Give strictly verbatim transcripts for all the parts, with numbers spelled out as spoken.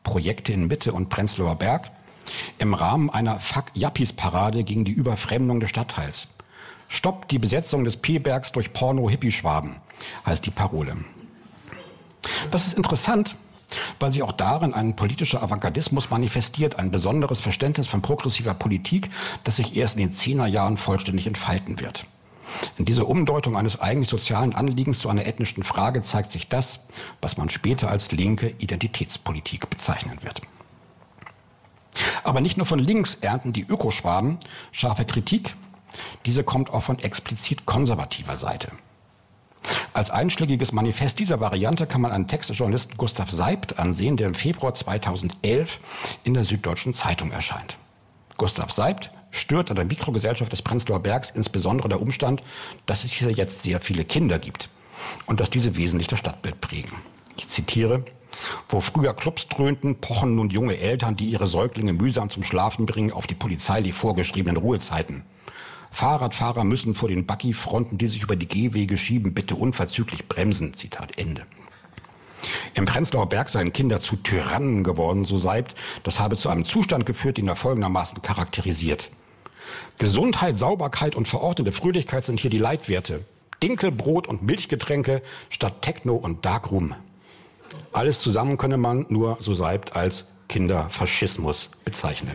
Projekte in Mitte und Prenzlauer Berg im Rahmen einer Fuck-Yappies-Parade gegen die Überfremdung des Stadtteils. Stoppt die Besetzung des P-Bergs durch Porno-Hippie-Schwaben, heißt die Parole. Das ist interessant, weil sich auch darin ein politischer Avantgardismus manifestiert, ein besonderes Verständnis von progressiver Politik, das sich erst in den Zehnerjahren vollständig entfalten wird. In dieser Umdeutung eines eigentlich sozialen Anliegens zu einer ethnischen Frage zeigt sich das, was man später als linke Identitätspolitik bezeichnen wird. Aber nicht nur von links ernten die Ökoschwaben scharfe Kritik, diese kommt auch von explizit konservativer Seite. Als einschlägiges Manifest dieser Variante kann man einen Text des Journalisten Gustav Seibt ansehen, der im Februar zweitausendelf in der Süddeutschen Zeitung erscheint. Gustav Seibt stört an der Mikrogesellschaft des Prenzlauer Bergs insbesondere der Umstand, dass es hier jetzt sehr viele Kinder gibt und dass diese wesentlich das Stadtbild prägen. Ich zitiere: Wo früher Clubs dröhnten, pochen nun junge Eltern, die ihre Säuglinge mühsam zum Schlafen bringen, auf die polizeilich vorgeschriebenen Ruhezeiten. Fahrradfahrer müssen vor den Buggy-Fronten, die sich über die Gehwege schieben, bitte unverzüglich bremsen. Zitat Ende. Im Prenzlauer Berg seien Kinder zu Tyrannen geworden, so Seibt. Das habe zu einem Zustand geführt, den er folgendermaßen charakterisiert. Gesundheit, Sauberkeit und verordnete Fröhlichkeit sind hier die Leitwerte. Dinkelbrot und Milchgetränke statt Techno und Darkroom. Alles zusammen könne man nur, so Seibt, als Kinderfaschismus bezeichnen.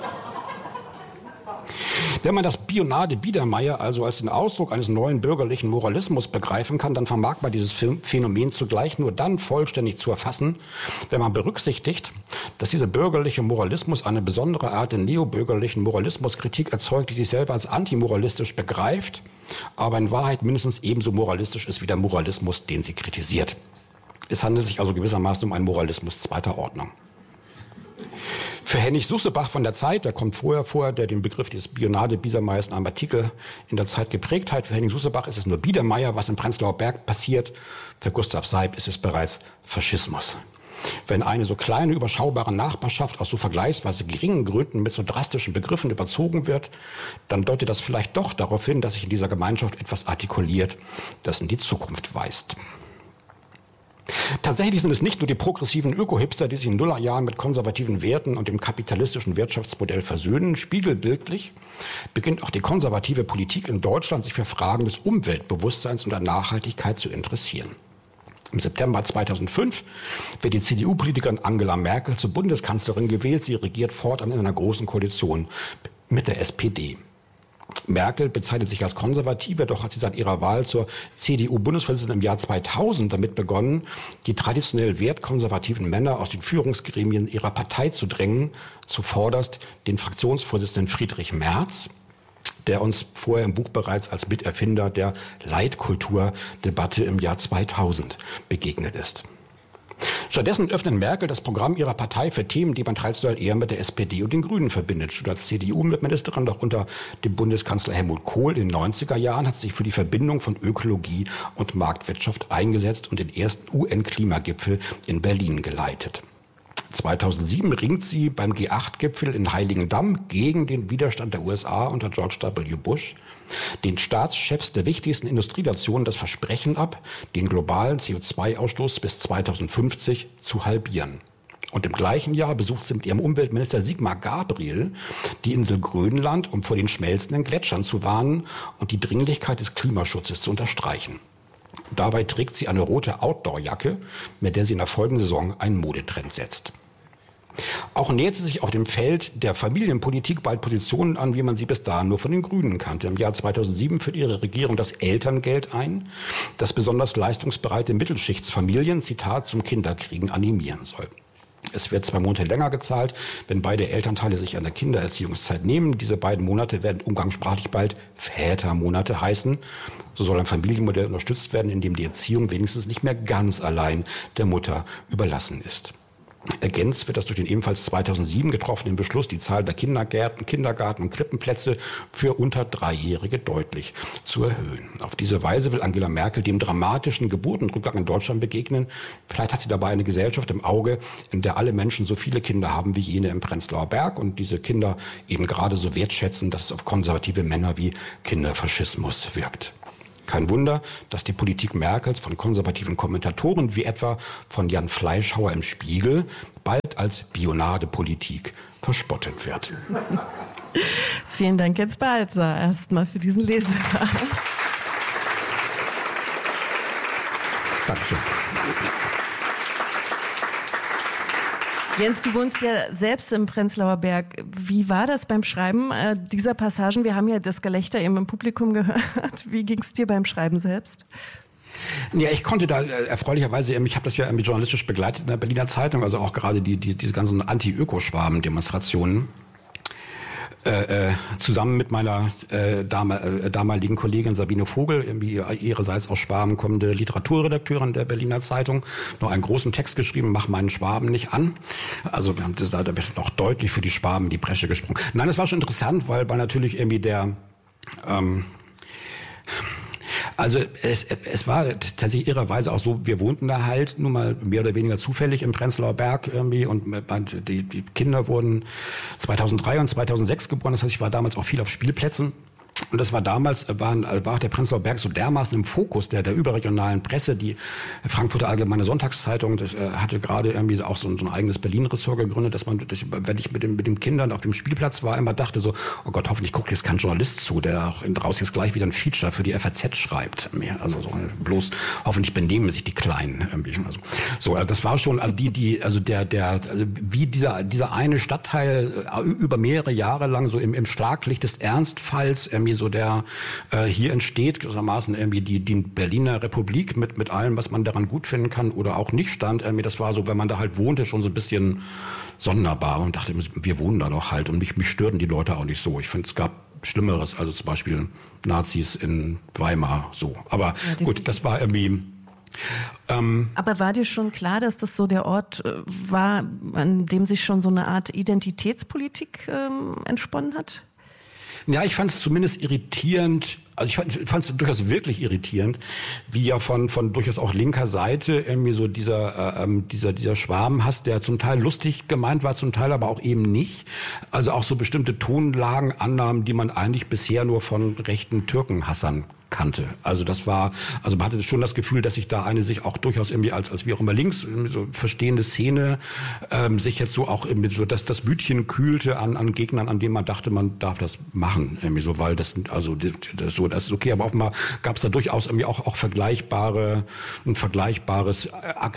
Wenn man das Bionade Biedermeier also als den Ausdruck eines neuen bürgerlichen Moralismus begreifen kann, dann vermag man dieses Phänomen zugleich nur dann vollständig zu erfassen, wenn man berücksichtigt, dass dieser bürgerliche Moralismus eine besondere Art der neobürgerlichen Moralismuskritik erzeugt, die sich selber als antimoralistisch begreift, aber in Wahrheit mindestens ebenso moralistisch ist wie der Moralismus, den sie kritisiert. Es handelt sich also gewissermaßen um einen Moralismus zweiter Ordnung. Für Hennig Sussebach von der Zeit, der kommt vorher vor, der den Begriff des Bionade Biedermeiers in einem Artikel in der Zeit geprägt hat. Für Hennig Sussebach ist es nur Biedermeier, was im Prenzlauer Berg passiert. Für Gustav Seibt ist es bereits Faschismus. Wenn eine so kleine, überschaubare Nachbarschaft aus so vergleichsweise geringen Gründen mit so drastischen Begriffen überzogen wird, dann deutet das vielleicht doch darauf hin, dass sich in dieser Gemeinschaft etwas artikuliert, das in die Zukunft weist. Tatsächlich sind es nicht nur die progressiven Öko-Hipster, die sich in Nullerjahren mit konservativen Werten und dem kapitalistischen Wirtschaftsmodell versöhnen. Spiegelbildlich beginnt auch die konservative Politik in Deutschland, sich für Fragen des Umweltbewusstseins und der Nachhaltigkeit zu interessieren. Im September zweitausendfünf wird die C D U-Politikerin Angela Merkel zur Bundeskanzlerin gewählt. Sie regiert fortan in einer großen Koalition mit der S P D. Merkel bezeichnet sich als Konservative, doch hat sie seit ihrer Wahl zur C D U-Bundesvorsitzenden im Jahr zweitausend damit begonnen, die traditionell wertkonservativen Männer aus den Führungsgremien ihrer Partei zu drängen, zuvorderst den Fraktionsvorsitzenden Friedrich Merz, der uns vorher im Buch bereits als Miterfinder der Leitkulturdebatte im Jahr zweitausend begegnet ist. Stattdessen öffnet Merkel das Programm ihrer Partei für Themen, die man traditionell eher mit der S P D und den Grünen verbindet. Schon als C D U-Ministerin, doch unter dem Bundeskanzler Helmut Kohl in den neunziger Jahren, hat sie sich für die Verbindung von Ökologie und Marktwirtschaft eingesetzt und den ersten U N-Klimagipfel in Berlin geleitet. zweitausendsieben ringt sie beim G acht Gipfel in Heiligendamm gegen den Widerstand der U S A unter George W. Bush den Staatschefs der wichtigsten Industrienationen das Versprechen ab, den globalen C O zwei Ausstoß bis zweitausendfünfzig zu halbieren. Und im gleichen Jahr besucht sie mit ihrem Umweltminister Sigmar Gabriel die Insel Grönland, um vor den schmelzenden Gletschern zu warnen und die Dringlichkeit des Klimaschutzes zu unterstreichen. Dabei trägt sie eine rote Outdoor-Jacke, mit der sie in der folgenden Saison einen Modetrend setzt. Auch nähert sie sich auf dem Feld der Familienpolitik bald Positionen an, wie man sie bis dahin nur von den Grünen kannte. Im Jahr zweitausendsieben führt ihre Regierung das Elterngeld ein, das besonders leistungsbereite Mittelschichtsfamilien, Zitat, zum Kinderkriegen animieren soll. Es wird zwei Monate länger gezahlt, wenn beide Elternteile sich an der Kindererziehungszeit nehmen. Diese beiden Monate werden umgangssprachlich bald Vätermonate heißen. So soll ein Familienmodell unterstützt werden, in dem die Erziehung wenigstens nicht mehr ganz allein der Mutter überlassen ist. Ergänzt wird das durch den ebenfalls zweitausendsieben getroffenen Beschluss, die Zahl der Kindergärten, Kindergarten und Krippenplätze für unter Dreijährige deutlich zu erhöhen. Auf diese Weise will Angela Merkel dem dramatischen Geburtenrückgang in Deutschland begegnen. Vielleicht hat sie dabei eine Gesellschaft im Auge, in der alle Menschen so viele Kinder haben wie jene im Prenzlauer Berg und diese Kinder eben gerade so wertschätzen, dass es auf konservative Männer wie Kinderfaschismus wirkt. Kein Wunder, dass die Politik Merkels von konservativen Kommentatoren wie etwa von Jan Fleischhauer im Spiegel bald als Bionadepolitik verspottet wird. Vielen Dank, Jens Balzer, erstmal für diesen Lesefragen. Dankeschön. Jens, du wohnst ja selbst im Prenzlauer Berg. Wie war das beim Schreiben äh, dieser Passagen? Wir haben ja das Gelächter eben im Publikum gehört. Wie ging es dir beim Schreiben selbst? Ja, ich konnte da äh, erfreulicherweise, ich habe das ja irgendwie journalistisch begleitet in der Berliner Zeitung, also auch gerade die, die, diese ganzen Anti-Ökoschwaben-Demonstrationen. Äh, äh, zusammen mit meiner äh, damal, äh, damaligen Kollegin Sabine Vogel, irgendwie ihrerseits aus Schwaben kommende Literaturredakteurin der Berliner Zeitung, noch einen großen Text geschrieben, mach meinen Schwaben nicht an. Also wir haben das da wird auch deutlich für die Schwaben die Bresche gesprungen. Nein, das war schon interessant, weil, weil natürlich irgendwie der ähm, Also es, es war tatsächlich irrerweise auch so, wir wohnten da halt nun mal mehr oder weniger zufällig im Prenzlauer Berg irgendwie und die, die Kinder wurden zweitausenddrei und zweitausendsechs geboren, das heißt, ich war damals auch viel auf Spielplätzen. Und das war damals, war, war der Prenzlauer Berg so dermaßen im Fokus der, der überregionalen Presse. Die Frankfurter Allgemeine Sonntagszeitung das, äh, hatte gerade irgendwie auch so, so ein eigenes Berlin-Ressort gegründet, dass man, dass, wenn ich mit, dem, mit den Kindern auf dem Spielplatz war, immer dachte so, oh Gott, hoffentlich guckt jetzt kein Journalist zu, der auch draus jetzt gleich wieder ein Feature für die F A Z schreibt. Also so, bloß hoffentlich benehmen sich die Kleinen irgendwie. Also, so, also das war schon, also die, die, also der, der, also wie dieser, dieser eine Stadtteil über mehrere Jahre lang so im, im Schlaglicht des Ernstfalls irgendwie so der äh, hier entsteht, gewissermaßen irgendwie die, die Berliner Republik mit, mit allem, was man daran gut finden kann oder auch nicht stand. Irgendwie das war so, wenn man da halt wohnte, schon so ein bisschen sonderbar und dachte, wir wohnen da doch halt und mich, mich störten die Leute auch nicht so. Ich finde, es gab Schlimmeres, also zum Beispiel Nazis in Weimar so. Aber ja, gut, das war irgendwie... Ähm, Aber war dir schon klar, dass das so der Ort äh, war, an dem sich schon so eine Art Identitätspolitik ähm, entsponnen hat? Ja, ich fand es zumindest irritierend, also ich fand es durchaus wirklich irritierend, wie ja von von durchaus auch linker Seite irgendwie so dieser äh, dieser dieser Schwabenhass, der zum Teil lustig gemeint war, zum Teil aber auch eben nicht. Also auch so bestimmte Tonlagen annahmen, die man eigentlich bisher nur von rechten Türkenhassern kannte. Also das war, also man hatte schon das Gefühl, dass sich da eine sich auch durchaus irgendwie als, als wie auch immer links, so verstehende Szene, ähm, sich jetzt so auch irgendwie so, dass das Bütchen kühlte an, an Gegnern, an denen man dachte, man darf das machen, irgendwie so, weil das, also, das, so, das ist okay, aber offenbar gab es da durchaus irgendwie auch, auch vergleichbare, ein vergleichbares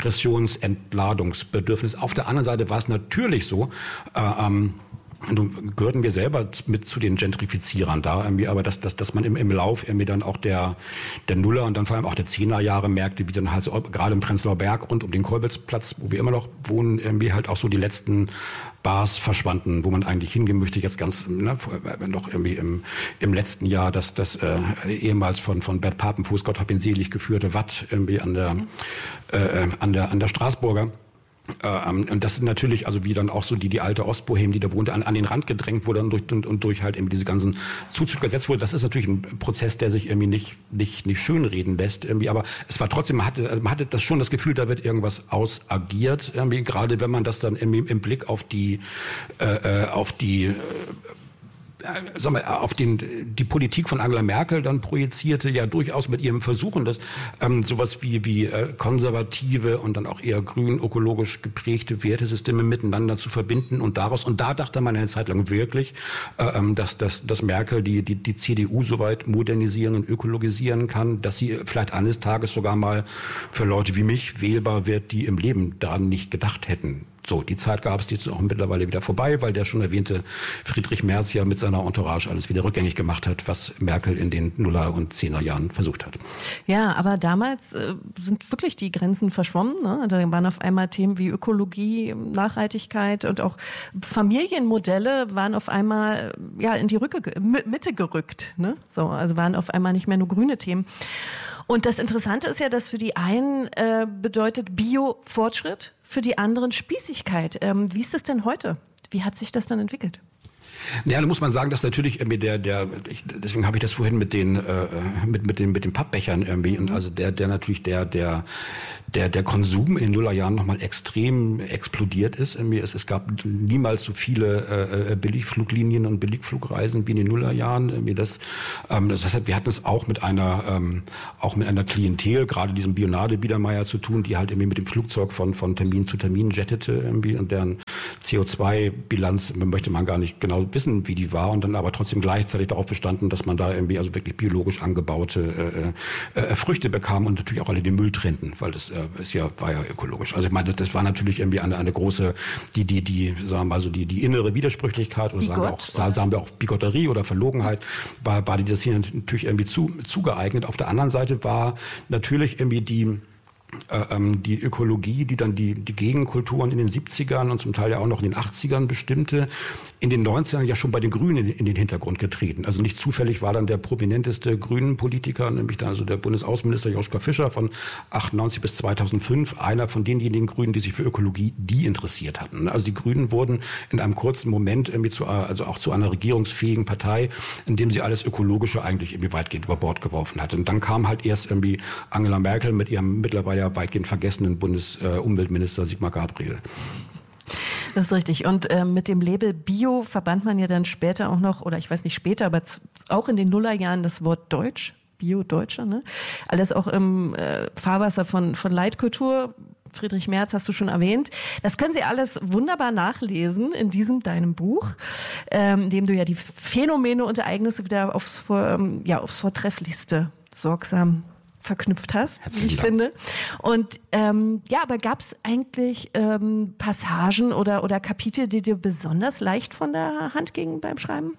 Aggressionsentladungsbedürfnis. Auf der anderen Seite war es natürlich so, äh, ähm, Und gehörten wir selber mit zu den Gentrifizierern da, irgendwie, aber dass, dass, dass man im, im Lauf irgendwie dann auch der, der Nuller und dann vor allem auch der Zehnerjahre merkte, wie dann halt so, gerade im Prenzlauer Berg rund um den Kolwitzplatz, wo wir immer noch wohnen, irgendwie halt auch so die letzten Bars verschwanden, wo man eigentlich hingehen möchte, jetzt ganz, ne, noch irgendwie im, im letzten Jahr, dass das äh, ehemals von, von Bert Papenfuß, Gott hab ihn selig, geführte Watt irgendwie an der, äh, an der, an der Straßburger. Ähm, und das sind natürlich, also wie dann auch so die die alte Ostbohem, die da wohnte, an, an den Rand gedrängt wurde und durch, und, und durch halt eben diese ganzen Zuzüge gesetzt wurde. Das ist natürlich ein Prozess, der sich irgendwie nicht nicht nicht schönreden lässt irgendwie, aber es war trotzdem, man hatte man hatte das schon das Gefühl, da wird irgendwas ausagiert irgendwie, gerade wenn man das dann irgendwie im Blick auf die äh, auf die äh, sagen wir, auf den, die Politik von Angela Merkel dann projizierte, ja durchaus mit ihrem Versuchen, das ähm, sowas wie, wie äh, konservative und dann auch eher grün, ökologisch geprägte Wertesysteme miteinander zu verbinden und daraus, und da dachte man eine Zeit lang wirklich, äh, dass, dass, dass Merkel die, die, die C D U soweit modernisieren und ökologisieren kann, dass sie vielleicht eines Tages sogar mal für Leute wie mich wählbar wird, die im Leben daran nicht gedacht hätten. So, die Zeit gab es, die ist auch mittlerweile wieder vorbei, weil der schon erwähnte Friedrich Merz ja mit seiner Entourage alles wieder rückgängig gemacht hat, was Merkel in den Nuller- und Zehnerjahren versucht hat. Ja, aber damals äh, sind wirklich die Grenzen verschwommen. Ne? Da waren auf einmal Themen wie Ökologie, Nachhaltigkeit und auch Familienmodelle waren auf einmal ja in die Rücke, Mitte gerückt. Ne? So, also waren auf einmal nicht mehr nur grüne Themen. Und das Interessante ist ja, dass für die einen äh, bedeutet Bio Fortschritt, für die anderen Spießigkeit. Ähm, wie ist das denn heute? Wie hat sich das dann entwickelt? Ja, da muss man sagen, dass natürlich irgendwie der, der, ich, deswegen habe ich das vorhin mit den, äh, mit, mit den, mit den Pappbechern irgendwie, und also der, der natürlich der, der, der, der Konsum in den Nullerjahren nochmal extrem explodiert ist. Irgendwie es, es gab niemals so viele äh, Billigfluglinien und Billigflugreisen wie in den Nullerjahren. Irgendwie das, ähm, das heißt, wir hatten es auch mit einer, ähm, auch mit einer Klientel, gerade diesem Bionade Biedermeier zu tun, die halt irgendwie mit dem Flugzeug von, von Termin zu Termin jettete irgendwie und deren C O zwei Bilanz möchte man gar nicht genau wissen, wie die war, und dann aber trotzdem gleichzeitig darauf bestanden, dass man da irgendwie also wirklich biologisch angebaute äh, äh, Früchte bekam und natürlich auch alle den Müll trennten, weil das äh, ist ja, war ja ökologisch. Also ich meine, das, das war natürlich irgendwie eine, eine große, die, die, die, sagen wir mal so, die, die innere Widersprüchlichkeit, oder sagen wir auch, sagen wir auch Bigotterie oder Verlogenheit, war, war die das hier natürlich irgendwie zu, zugeeignet. Auf der anderen Seite war natürlich irgendwie die, Ähm, die Ökologie, die dann die, die Gegenkulturen in den siebzigern und zum Teil ja auch noch in den achtzigern bestimmte, in den neunzigern ja schon bei den Grünen in, in den Hintergrund getreten. Also nicht zufällig war dann der prominenteste Grünen-Politiker, nämlich dann also der Bundesaußenminister Joschka Fischer von achtundneunzig bis zweitausendfünf, einer von denjenigen Grünen, die sich für Ökologie, die interessiert hatten. Also die Grünen wurden in einem kurzen Moment irgendwie zu, also auch zu einer regierungsfähigen Partei, indem sie alles Ökologische eigentlich irgendwie weitgehend über Bord geworfen hat. Und dann kam halt erst irgendwie Angela Merkel mit ihrem mittlerweile weitgehend vergessenen Bundesumweltminister äh, Sigmar Gabriel. Das ist richtig. Und äh, mit dem Label Bio verband man ja dann später auch noch, oder ich weiß nicht später, aber auch in den Nullerjahren das Wort Deutsch, Bio-Deutscher, ne? Alles auch im äh, Fahrwasser von, von Leitkultur. Friedrich Merz hast du schon erwähnt. Das können Sie alles wunderbar nachlesen in diesem, deinem Buch, ähm, in dem du ja die Phänomene und Ereignisse wieder aufs, ähm, ja, aufs Vortrefflichste sorgsam verknüpft hast, wie ich finde. Und ähm, ja, aber gab es eigentlich ähm, Passagen oder, oder Kapitel, die dir besonders leicht von der Hand gingen beim Schreiben?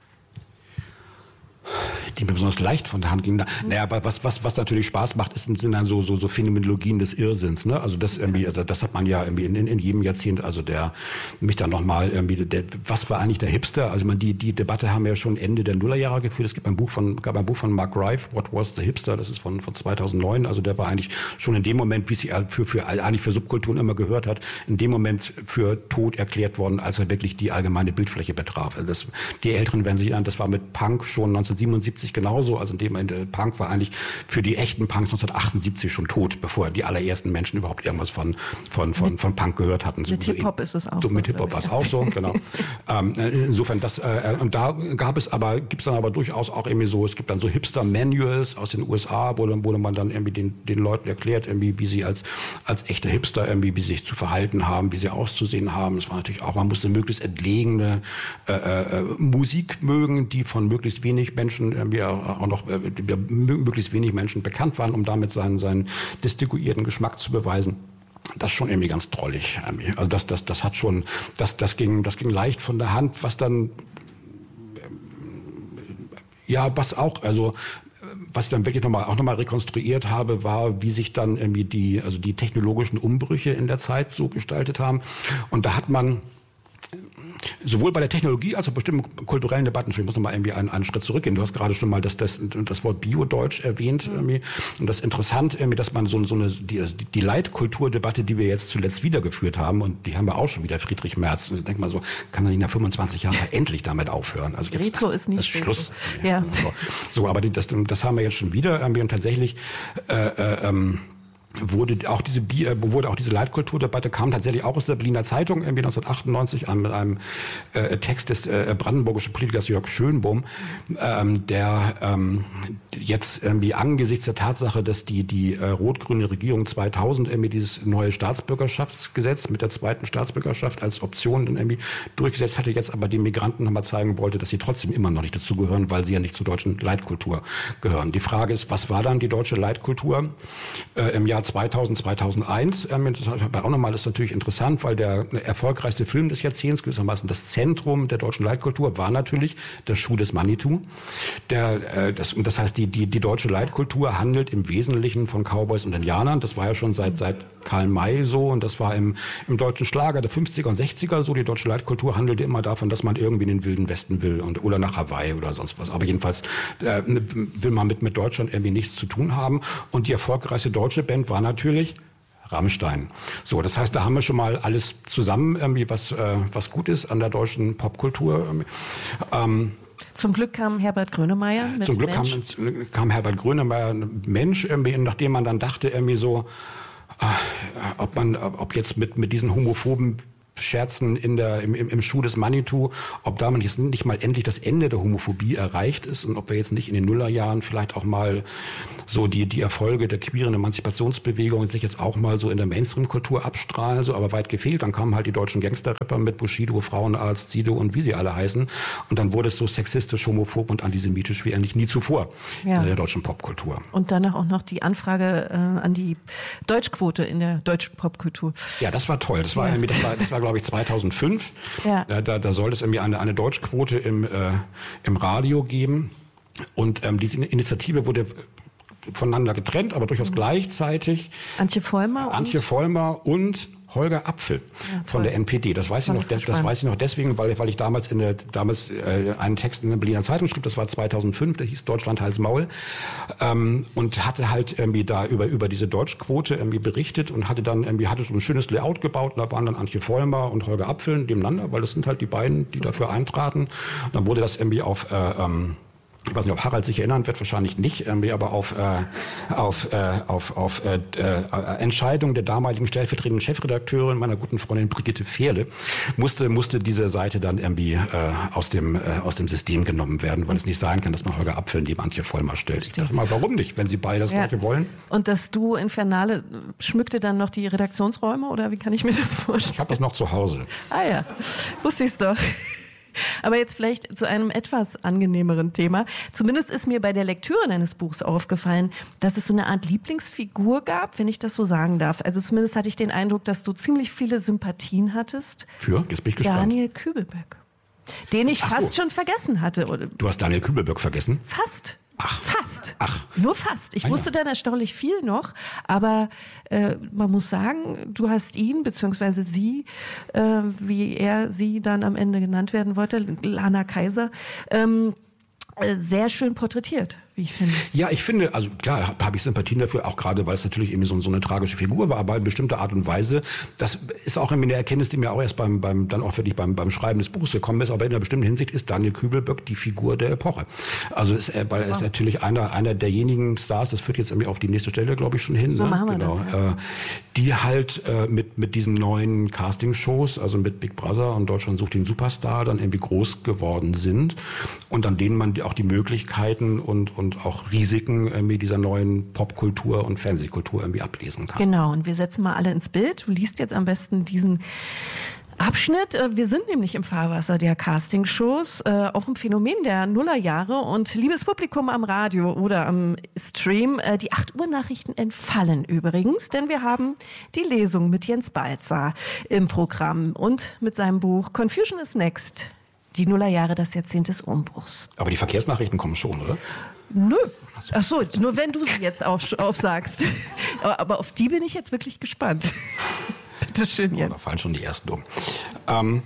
Die mir besonders leicht von der Hand ging. Naja, aber was, was, was natürlich Spaß macht, ist, sind dann so, so, so Phänomenologien des Irrsinns, ne? Also das irgendwie, also das hat man ja irgendwie in, in, in jedem Jahrzehnt, also der, mich dann nochmal irgendwie, der, was war eigentlich der Hipster? Also man, die, die Debatte haben wir ja schon Ende der Nullerjahre geführt. Es gibt ein Buch von, gab ein Buch von Mark Rife, What Was the Hipster? Das ist von, von zweitausendneun. Also der war eigentlich schon in dem Moment, wie sie für, für, eigentlich für Subkulturen immer gehört hat, in dem Moment für tot erklärt worden, als er wirklich die allgemeine Bildfläche betraf. Also das, die Älteren werden sich erinnern, das war mit Punk schon neunzehnhundertsiebenundsiebzig genauso. Also in dem Moment, Punk war eigentlich für die echten Punks neunzehnhundertachtundsiebzig schon tot, bevor die allerersten Menschen überhaupt irgendwas von, von, von, von Punk gehört hatten. Mit so Hip-Hop ist es auch so. Mit Hip-Hop war es auch so, genau. ähm, insofern, das, äh, und da gab es aber, gibt es dann aber durchaus auch irgendwie so, es gibt dann so Hipster-Manuals aus den U S A, wo, wo man dann irgendwie den, den Leuten erklärt, irgendwie, wie sie als, als echte Hipster irgendwie, wie sie sich zu verhalten haben, wie sie auszusehen haben. Es war natürlich auch, man musste möglichst entlegene äh, äh, Musik mögen, die von möglichst wenig Menschen irgendwie auch noch äh, möglichst wenig Menschen bekannt waren, um damit seinen, seinen distinguierten Geschmack zu beweisen. Das ist schon irgendwie ganz drollig. Also das, das, das hat schon, das, das ging, das ging leicht von der Hand, was dann, ja, was auch, also, was ich dann wirklich nochmal, auch nochmal rekonstruiert habe, war, wie sich dann irgendwie die, also die technologischen Umbrüche in der Zeit so gestaltet haben. Und da hat man sowohl bei der Technologie als auch bestimmten kulturellen Debatten, ich muss noch mal irgendwie einen, einen Schritt zurückgehen. Du hast gerade schon mal das, das, das Wort Bio-Deutsch erwähnt. Mhm. Und das ist interessant, dass man so, so eine, die, die Leitkulturdebatte, die wir jetzt zuletzt wiedergeführt haben, und die haben wir auch schon wieder, Friedrich Merz. Und ich denke mal so, kann er nicht nach fünfundzwanzig Jahren endlich damit aufhören? Also jetzt Retro ist nicht das Schluss. Ja. So, so, aber die, das, das haben wir jetzt schon wieder. Und tatsächlich, äh, äh, ähm, wurde auch diese wurde auch diese Leitkulturdebatte kam tatsächlich auch aus der Berliner Zeitung irgendwie neunzehnhundertachtundneunzig an mit einem äh, Text des äh, brandenburgischen Politikers Jörg Schönbohm, ähm, der ähm, jetzt irgendwie angesichts der Tatsache, dass die die äh, rot-grüne Regierung zweitausend irgendwie dieses neue Staatsbürgerschaftsgesetz mit der zweiten Staatsbürgerschaft als Option dann irgendwie durchgesetzt hatte, jetzt aber den Migranten nochmal zeigen wollte, dass sie trotzdem immer noch nicht dazugehören, weil sie ja nicht zur deutschen Leitkultur gehören. Die Frage ist, was war dann die deutsche Leitkultur äh, im Jahr zweitausend, zweitausendeins, das war auch nochmal, das ist natürlich interessant, weil der erfolgreichste Film des Jahrzehnts, gewissermaßen das Zentrum der deutschen Leitkultur, war natürlich der Schuh des Manitou. Der, das, und das heißt, die, die, die deutsche Leitkultur handelt im Wesentlichen von Cowboys und Indianern. Das war ja schon seit, seit Karl May so, und das war im, im deutschen Schlager der fünfziger und sechziger so. Die deutsche Leitkultur handelte immer davon, dass man irgendwie in den wilden Westen will und, oder nach Hawaii oder sonst was. Aber jedenfalls äh, will man mit, mit Deutschland irgendwie nichts zu tun haben. Und die erfolgreichste deutsche Band war natürlich Rammstein. So, das heißt, da haben wir schon mal alles zusammen, irgendwie was, äh, was gut ist an der deutschen Popkultur. Ähm, Zum Glück kam Herbert Grönemeyer mit Zum Glück kam, kam Herbert Grönemeyer, Mensch, irgendwie, nachdem man dann dachte, irgendwie so, äh, ob man, ob jetzt mit, mit diesen homophoben scherzen in der, im, im Schuh des Manitou, ob damit jetzt nicht mal endlich das Ende der Homophobie erreicht ist und ob wir jetzt nicht in den Nullerjahren vielleicht auch mal so die, die Erfolge der queeren Emanzipationsbewegung sich jetzt auch mal so in der Mainstream-Kultur abstrahlen, so, aber weit gefehlt. Dann kamen halt die deutschen Gangster-Rapper mit Bushido, Frauenarzt, Sido und wie sie alle heißen. Und dann wurde es so sexistisch, homophob und antisemitisch wie eigentlich nie zuvor ja. in der deutschen Popkultur. Und danach auch noch die Anfrage äh, an die Deutschquote in der deutschen Popkultur. Ja, das war toll. Das war, ja. das war, das war glaube ich, zweitausendfünf. Ja. Da, da, da sollte es irgendwie eine, eine Deutschquote im, äh, im Radio geben. Und ähm, diese Initiative wurde voneinander getrennt, aber durchaus mhm. gleichzeitig. Antje Vollmer. Antje Vollmer und Holger Apfel ja, von der N P D. Das weiß ich noch, das, das weiß ich noch deswegen, weil, weil ich damals in der, damals äh, einen Text in der Berliner Zeitung schrieb. Das war zweitausendfünf, der hieß Deutschland Hals Maul, ähm, und hatte halt irgendwie da über über diese Deutschquote irgendwie berichtet und hatte dann irgendwie hatte so ein schönes Layout gebaut. Und da waren dann Antje Vollmer und Holger Apfel nebeneinander, weil das sind halt die beiden, die so. dafür eintraten. Und dann wurde das irgendwie auf äh, ähm, ich weiß nicht, ob Harald sich erinnern wird, wahrscheinlich nicht, aber auf, äh, auf, äh, auf, auf äh, äh, Entscheidung der damaligen stellvertretenden Chefredakteurin, meiner guten Freundin Brigitte Fehrle, musste, musste diese Seite dann irgendwie äh, aus, dem, äh, aus dem System genommen werden, weil es nicht sein kann, dass man Holger Apfel neben Antje Vollmer stellt. Ich dachte mal, warum nicht, wenn sie beide das ja. Gleiche wollen? Und das Duo Infernale schmückte dann noch die Redaktionsräume, oder wie kann ich mir das vorstellen? Ich habe das noch zu Hause. Ah ja, wusste ich's doch. Aber jetzt vielleicht zu einem etwas angenehmeren Thema. Zumindest ist mir bei der Lektüre deines Buchs aufgefallen, dass es so eine Art Lieblingsfigur gab, wenn ich das so sagen darf. Also zumindest hatte ich den Eindruck, dass du ziemlich viele Sympathien hattest. Für? Jetzt bin ich gespannt. Daniel Kübelböck. Den ich Ach fast so. schon vergessen hatte. Du hast Daniel Kübelböck vergessen? Fast. Ach. Fast. Ach. Nur fast. Ich ah, wusste ja. dann erstaunlich viel noch, aber äh, man muss sagen, du hast ihn, beziehungsweise sie, äh, wie er, sie dann am Ende genannt werden wollte, Lana Kaiser, ähm, sehr schön porträtiert, wie ich finde. Ja, ich finde, also klar habe hab ich Sympathien dafür, auch gerade, weil es natürlich irgendwie so, so eine tragische Figur war, aber in bestimmter Art und Weise, das ist auch irgendwie eine Erkenntnis, die mir auch erst beim, beim dann auch wirklich beim, beim Schreiben des Buches gekommen ist, aber in einer bestimmten Hinsicht ist Daniel Kübelböck die Figur der Epoche. Also ist er, weil er ist natürlich einer, einer derjenigen Stars, das führt jetzt irgendwie auf die nächste Stelle, glaube ich, schon hin. So ne? machen wir genau. das, ja. äh, die halt äh, mit, mit diesen neuen Casting-Shows, also mit Big Brother und Deutschland sucht den Superstar, dann irgendwie groß geworden sind und an denen man die, auch die Möglichkeiten und, und auch Risiken irgendwie dieser neuen Popkultur und Fernsehkultur irgendwie ablesen kann. Genau, und wir setzen mal alle ins Bild. Du liest jetzt am besten diesen Abschnitt. Wir sind nämlich im Fahrwasser der Castingshows, äh, auch ein Phänomen der Nullerjahre. Und liebes Publikum am Radio oder am Stream, äh, die acht Uhr Nachrichten entfallen übrigens, denn wir haben die Lesung mit Jens Balzer im Programm und mit seinem Buch Confusion is Next. Die Nullerjahre, das Jahrzehnt des Umbruchs. Aber die Verkehrsnachrichten kommen schon, oder? Nö. Ach so, nur wenn du sie jetzt auf, aufsagst. Aber, aber auf die bin ich jetzt wirklich gespannt. Bitte schön, Jens. Oh, da fallen schon die ersten um. Ähm,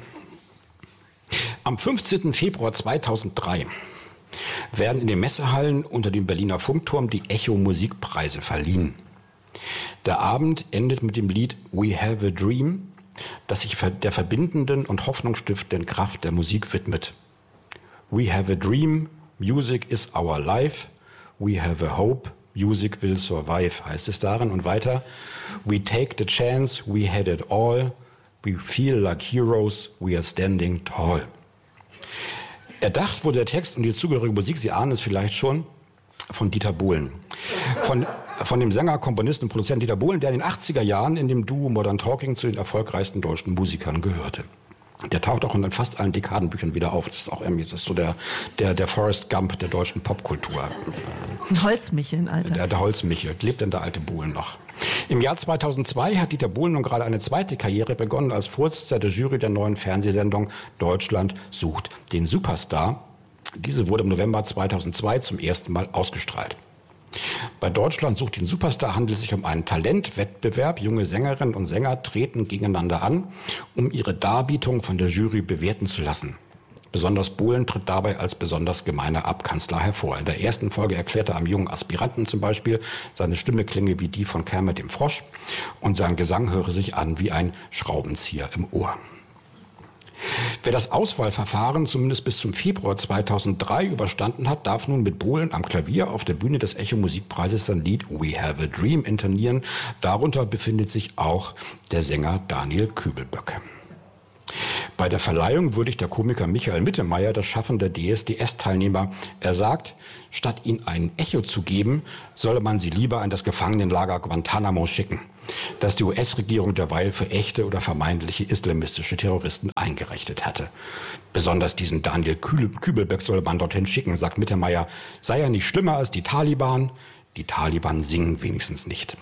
am fünfzehnten Februar zweitausenddrei werden in den Messehallen unter dem Berliner Funkturm die Echo-Musikpreise verliehen. Der Abend endet mit dem Lied We Have a Dream, das sich der verbindenden und hoffnungsstiftenden Kraft der Musik widmet. We have a dream, music is our life. We have a hope, music will survive, heißt es darin. Und weiter, we take the chance, we had it all. We feel like heroes, we are standing tall. Erdacht wurde der Text und die zugehörige Musik, Sie ahnen es vielleicht schon, von Dieter Bohlen. Von, von dem Sänger, Komponisten und Produzenten Dieter Bohlen, der in den achtziger Jahren in dem Duo Modern Talking zu den erfolgreichsten deutschen Musikern gehörte. Der taucht auch in fast allen Dekadenbüchern wieder auf. Das ist auch irgendwie, das ist so der, der, der Forrest Gump der deutschen Popkultur. Ein Holzmichel, Alter. Der, der Holzmichel. Lebt denn der alte Bohlen noch? Im Jahr zweitausendzwei hat Dieter Bohlen nun gerade eine zweite Karriere begonnen als Vorsitzender der Jury der neuen Fernsehsendung Deutschland sucht den Superstar. Diese wurde im November zweitausendzwei zum ersten Mal ausgestrahlt. Bei Deutschland sucht den Superstar handelt es sich um einen Talentwettbewerb. Junge Sängerinnen und Sänger treten gegeneinander an, um ihre Darbietung von der Jury bewerten zu lassen. Besonders Bohlen tritt dabei als besonders gemeiner Abkanzler hervor. In der ersten Folge erklärte einem jungen Aspiranten zum Beispiel, seine Stimme klinge wie die von Kermit dem Frosch und sein Gesang höre sich an wie ein Schraubenzieher im Ohr. Wer das Auswahlverfahren zumindest bis zum Februar zweitausenddrei überstanden hat, darf nun mit Bohlen am Klavier auf der Bühne des Echo-Musikpreises sein Lied We Have a Dream intonieren. Darunter befindet sich auch der Sänger Daniel Kübelböck. Bei der Verleihung würdigt der Komiker Michael Mittermeier das Schaffen der D S D S-Teilnehmer. Er sagt, statt ihnen ein Echo zu geben, solle man sie lieber in das Gefangenenlager Guantanamo schicken, das die U S-Regierung derweil für echte oder vermeintliche islamistische Terroristen eingerichtet hatte. Besonders diesen Daniel Kübelböck solle man dorthin schicken, sagt Mittermeier, sei er nicht schlimmer als die Taliban. Die Taliban singen wenigstens nicht.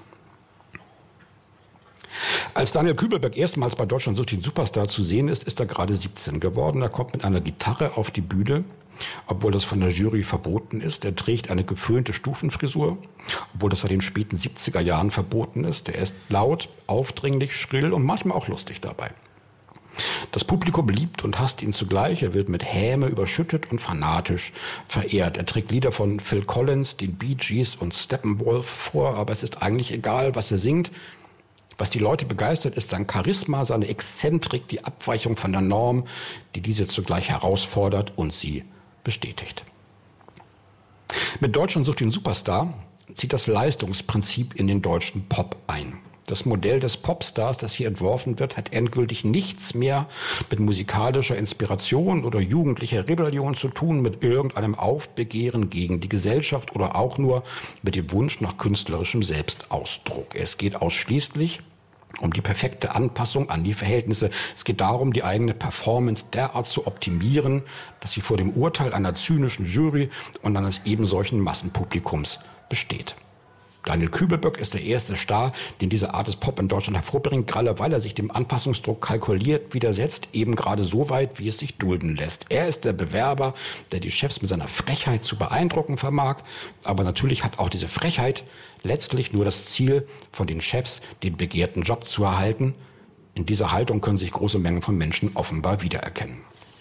Als Daniel Kübelböck erstmals bei Deutschland sucht den Superstar zu sehen ist, ist er gerade siebzehn geworden. Er kommt mit einer Gitarre auf die Bühne, obwohl das von der Jury verboten ist. Er trägt eine geföhnte Stufenfrisur, obwohl das seit den späten siebziger Jahren verboten ist. Er ist laut, aufdringlich, schrill und manchmal auch lustig dabei. Das Publikum liebt und hasst ihn zugleich. Er wird mit Häme überschüttet und fanatisch verehrt. Er trägt Lieder von Phil Collins, den Bee Gees und Steppenwolf vor, aber es ist eigentlich egal, was er singt. Was die Leute begeistert, ist sein Charisma, seine Exzentrik, die Abweichung von der Norm, die diese zugleich herausfordert und sie bestätigt. Mit Deutschland sucht den Superstar zieht das Leistungsprinzip in den deutschen Pop ein. Das Modell des Popstars, das hier entworfen wird, hat endgültig nichts mehr mit musikalischer Inspiration oder jugendlicher Rebellion zu tun, mit irgendeinem Aufbegehren gegen die Gesellschaft oder auch nur mit dem Wunsch nach künstlerischem Selbstausdruck. Es geht ausschließlich um die perfekte Anpassung an die Verhältnisse. Es geht darum, die eigene Performance derart zu optimieren, dass sie vor dem Urteil einer zynischen Jury und eines ebensolchen Massenpublikums besteht. Daniel Kübelböck ist der erste Star, den diese Art des Pop in Deutschland hervorbringt, gerade weil er sich dem Anpassungsdruck kalkuliert widersetzt, eben gerade so weit, wie es sich dulden lässt. Er ist der Bewerber, der die Chefs mit seiner Frechheit zu beeindrucken vermag, aber natürlich hat auch diese Frechheit letztlich nur das Ziel, von den Chefs den begehrten Job zu erhalten. In dieser Haltung können sich große Mengen von Menschen offenbar wiedererkennen.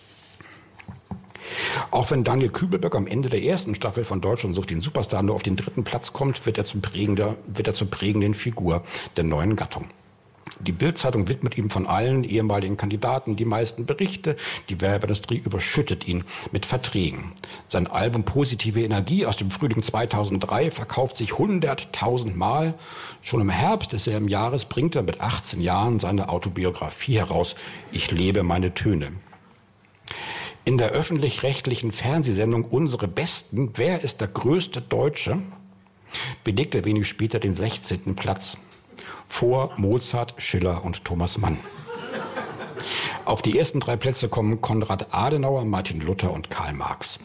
Auch wenn Daniel Kübelböck am Ende der ersten Staffel von Deutschland sucht den Superstar nur auf den dritten Platz kommt, wird er, zum prägender, wird er zur prägenden Figur der neuen Gattung. Die Bild-Zeitung widmet ihm von allen ehemaligen Kandidaten die meisten Berichte. Die Werbeindustrie überschüttet ihn mit Verträgen. Sein Album Positive Energie aus dem Frühling zweitausenddrei verkauft sich hunderttausend Mal. Schon im Herbst desselben Jahres bringt er mit achtzehn Jahren seine Autobiografie heraus. Ich lebe meine Töne. In der öffentlich-rechtlichen Fernsehsendung Unsere Besten, wer ist der größte Deutsche, belegt er wenig später den sechzehnten Platz vor Mozart, Schiller und Thomas Mann. Auf die ersten drei Plätze kommen Konrad Adenauer, Martin Luther und Karl Marx.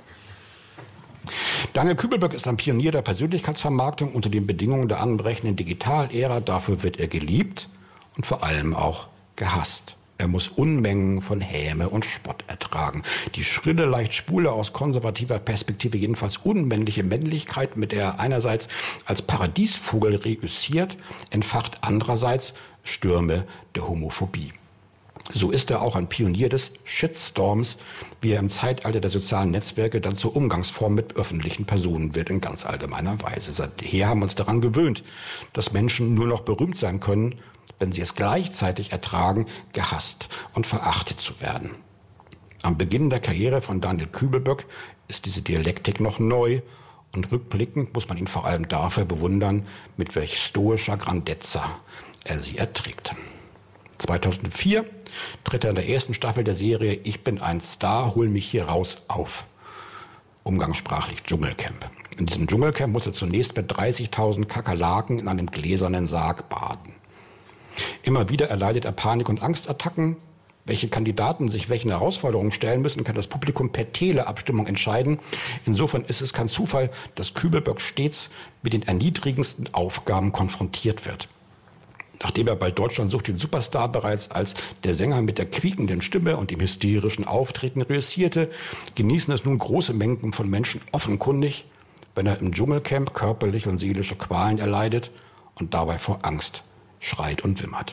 Daniel Kübelböck ist ein Pionier der Persönlichkeitsvermarktung unter den Bedingungen der anbrechenden Digitalära. Dafür wird er geliebt und vor allem auch gehasst. Er muss Unmengen von Häme und Spott ertragen. Die schrille, leicht schwule, aus konservativer Perspektive jedenfalls unmännliche Männlichkeit, mit der er einerseits als Paradiesvogel reüssiert, entfacht andererseits Stürme der Homophobie. So ist er auch ein Pionier des Shitstorms, wie er im Zeitalter der sozialen Netzwerke dann zur Umgangsform mit öffentlichen Personen wird, in ganz allgemeiner Weise. Seither haben wir uns daran gewöhnt, dass Menschen nur noch berühmt sein können, wenn sie es gleichzeitig ertragen, gehasst und verachtet zu werden. Am Beginn der Karriere von Daniel Kübelböck ist diese Dialektik noch neu und rückblickend muss man ihn vor allem dafür bewundern, mit welch stoischer Grandezza er sie erträgt. zweitausendvier tritt er in der ersten Staffel der Serie Ich bin ein Star, hol mich hier raus auf. Umgangssprachlich Dschungelcamp. In diesem Dschungelcamp muss er zunächst mit dreißigtausend Kakerlaken in einem gläsernen Sarg baden. Immer wieder erleidet er Panik- und Angstattacken. Welche Kandidaten sich welchen Herausforderungen stellen müssen, kann das Publikum per Teleabstimmung entscheiden. Insofern ist es kein Zufall, dass Kübelböck stets mit den erniedrigendsten Aufgaben konfrontiert wird. Nachdem er bei Deutschland sucht den Superstar bereits als der Sänger mit der quiekenden Stimme und dem hysterischen Auftreten reüssierte, genießen es nun große Mengen von Menschen offenkundig, wenn er im Dschungelcamp körperliche und seelische Qualen erleidet und dabei vor Angst schreit und wimmert.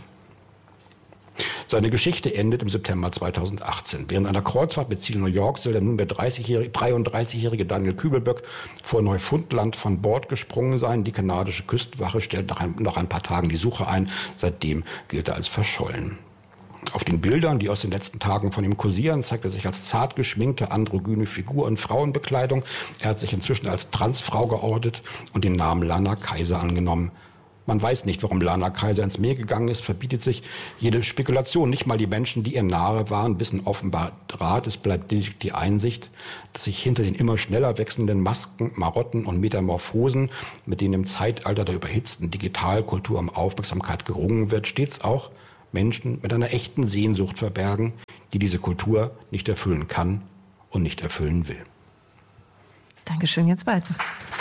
Seine Geschichte endet im September zweitausendachtzehn. Während einer Kreuzfahrt mit Ziel New York soll der nunmehr dreiunddreißigjährige Daniel Kübelböck vor Neufundland von Bord gesprungen sein. Die kanadische Küstenwache stellt nach ein, nach ein paar Tagen die Suche ein. Seitdem gilt er als verschollen. Auf den Bildern, die aus den letzten Tagen von ihm kursieren, zeigt er sich als zart geschminkte, androgyne Figur in Frauenbekleidung. Er hat sich inzwischen als Transfrau geoutet und den Namen Lana Kaiser angenommen. Man weiß nicht, warum Lana Kaiser ins Meer gegangen ist, verbietet sich jede Spekulation. Nicht mal die Menschen, die ihr nahe waren, wissen offenbar Rat. Es bleibt die Einsicht, dass sich hinter den immer schneller wechselnden Masken, Marotten und Metamorphosen, mit denen im Zeitalter der überhitzten Digitalkultur um Aufmerksamkeit gerungen wird, stets auch Menschen mit einer echten Sehnsucht verbergen, die diese Kultur nicht erfüllen kann und nicht erfüllen will. Dankeschön, Jens Balzer.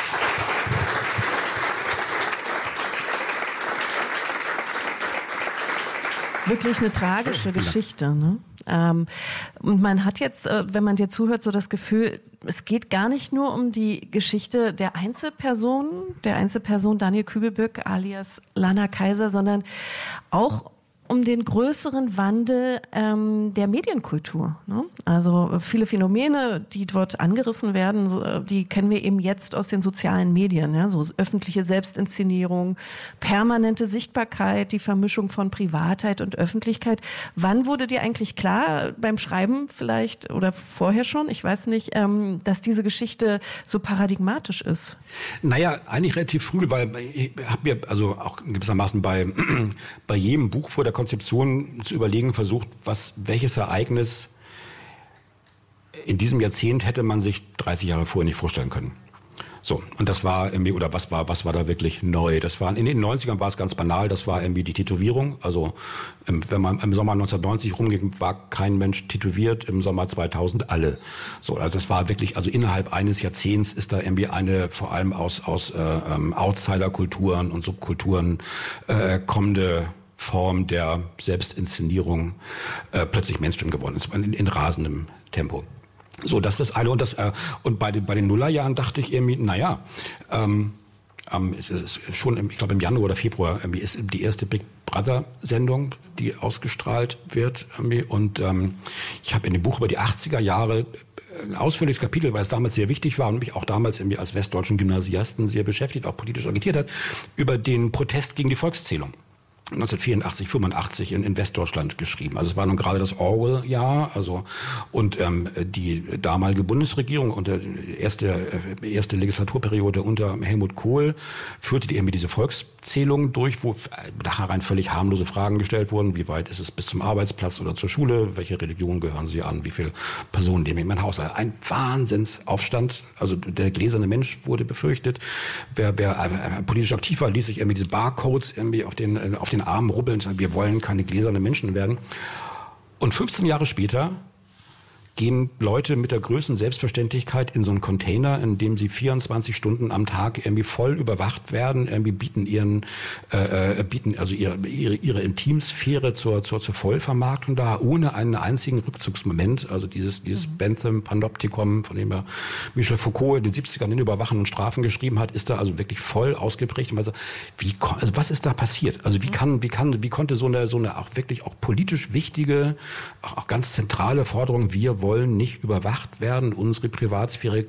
Wirklich eine tragische Geschichte, ne? Ähm, und man hat jetzt, äh, wenn man dir zuhört, so das Gefühl, es geht gar nicht nur um die Geschichte der Einzelperson, der Einzelperson Daniel Kübelböck alias Lana Kaiser, sondern auch um den größeren Wandel ähm, der Medienkultur. Ne? Also viele Phänomene, die dort angerissen werden, so, die kennen wir eben jetzt aus den sozialen Medien. Ja? So öffentliche Selbstinszenierung, permanente Sichtbarkeit, die Vermischung von Privatheit und Öffentlichkeit. Wann wurde dir eigentlich klar, beim Schreiben vielleicht oder vorher schon, ich weiß nicht, ähm, dass diese Geschichte so paradigmatisch ist? Naja, eigentlich relativ früh, weil ich habe mir also auch gewissermaßen bei, bei jedem Buch vor der Konzeption zu überlegen versucht, was, welches Ereignis in diesem Jahrzehnt hätte man sich dreißig Jahre vorher nicht vorstellen können. So, und das war irgendwie, oder was war, was war da wirklich neu? Das war, in den neunzigern war es ganz banal, das war irgendwie die Tätowierung. Also, wenn man im Sommer neunzehnhundertneunzig rumging, war kein Mensch tätowiert, im Sommer zweitausend alle. So, also das war wirklich, also innerhalb eines Jahrzehnts ist da irgendwie eine, vor allem aus, aus, äh, ähm, Outsider-Kulturen und Subkulturen, äh, kommende Form der Selbstinszenierung, äh, plötzlich Mainstream geworden ist, in, in rasendem Tempo. So, das ist das eine. Und, das, äh, und bei den, bei den Nullerjahren dachte ich irgendwie, naja, ähm, ähm, es ist schon, im, ich glaube im Januar oder Februar irgendwie ist die erste Big Brother-Sendung, die ausgestrahlt wird. Irgendwie. Und ähm, ich habe in dem Buch über die achtziger Jahre ein ausführliches Kapitel, weil es damals sehr wichtig war und mich auch damals irgendwie als westdeutschen Gymnasiasten sehr beschäftigt, auch politisch agitiert hat, über den Protest gegen die Volkszählung. neunzehnhundertvierundachtzig, fünfundachtzig in, in Westdeutschland geschrieben. Also es war nun gerade das Orwell-Jahr, also und ähm, die damalige Bundesregierung und der erste äh, erste Legislaturperiode unter Helmut Kohl führte die irgendwie diese Volkszählung durch, wo nachher rein völlig harmlose Fragen gestellt wurden. Wie weit ist es bis zum Arbeitsplatz oder zur Schule? Welche Religion gehören Sie an? Wie viele Personen leben in meinem Haushalt? Ein Wahnsinnsaufstand. Also der gläserne Mensch wurde befürchtet. Wer, wer äh, politisch aktiv war, ließ sich irgendwie diese Barcodes irgendwie auf den äh, auf den Armen rubbeln, wir wollen keine gläsernen Menschen werden. Und fünfzehn Jahre später gehen Leute mit der größten Selbstverständlichkeit in so einen Container, in dem sie vierundzwanzig Stunden am Tag irgendwie voll überwacht werden, irgendwie bieten ihren, äh, bieten also ihre, ihre, ihre Intimsphäre zur, zur, zur Vollvermarktung da, ohne einen einzigen Rückzugsmoment. Also dieses, dieses mhm. Bentham Panoptikum, von dem er Michel Foucault in den siebzigern in Überwachen und Strafen geschrieben hat, ist da also wirklich voll ausgeprägt. Also, wie, also was ist da passiert? Also wie kann, wie kann, wie konnte so eine, so eine auch wirklich auch politisch wichtige, auch, auch ganz zentrale Forderung, wir wollen nicht überwacht werden, unsere Privatsphäre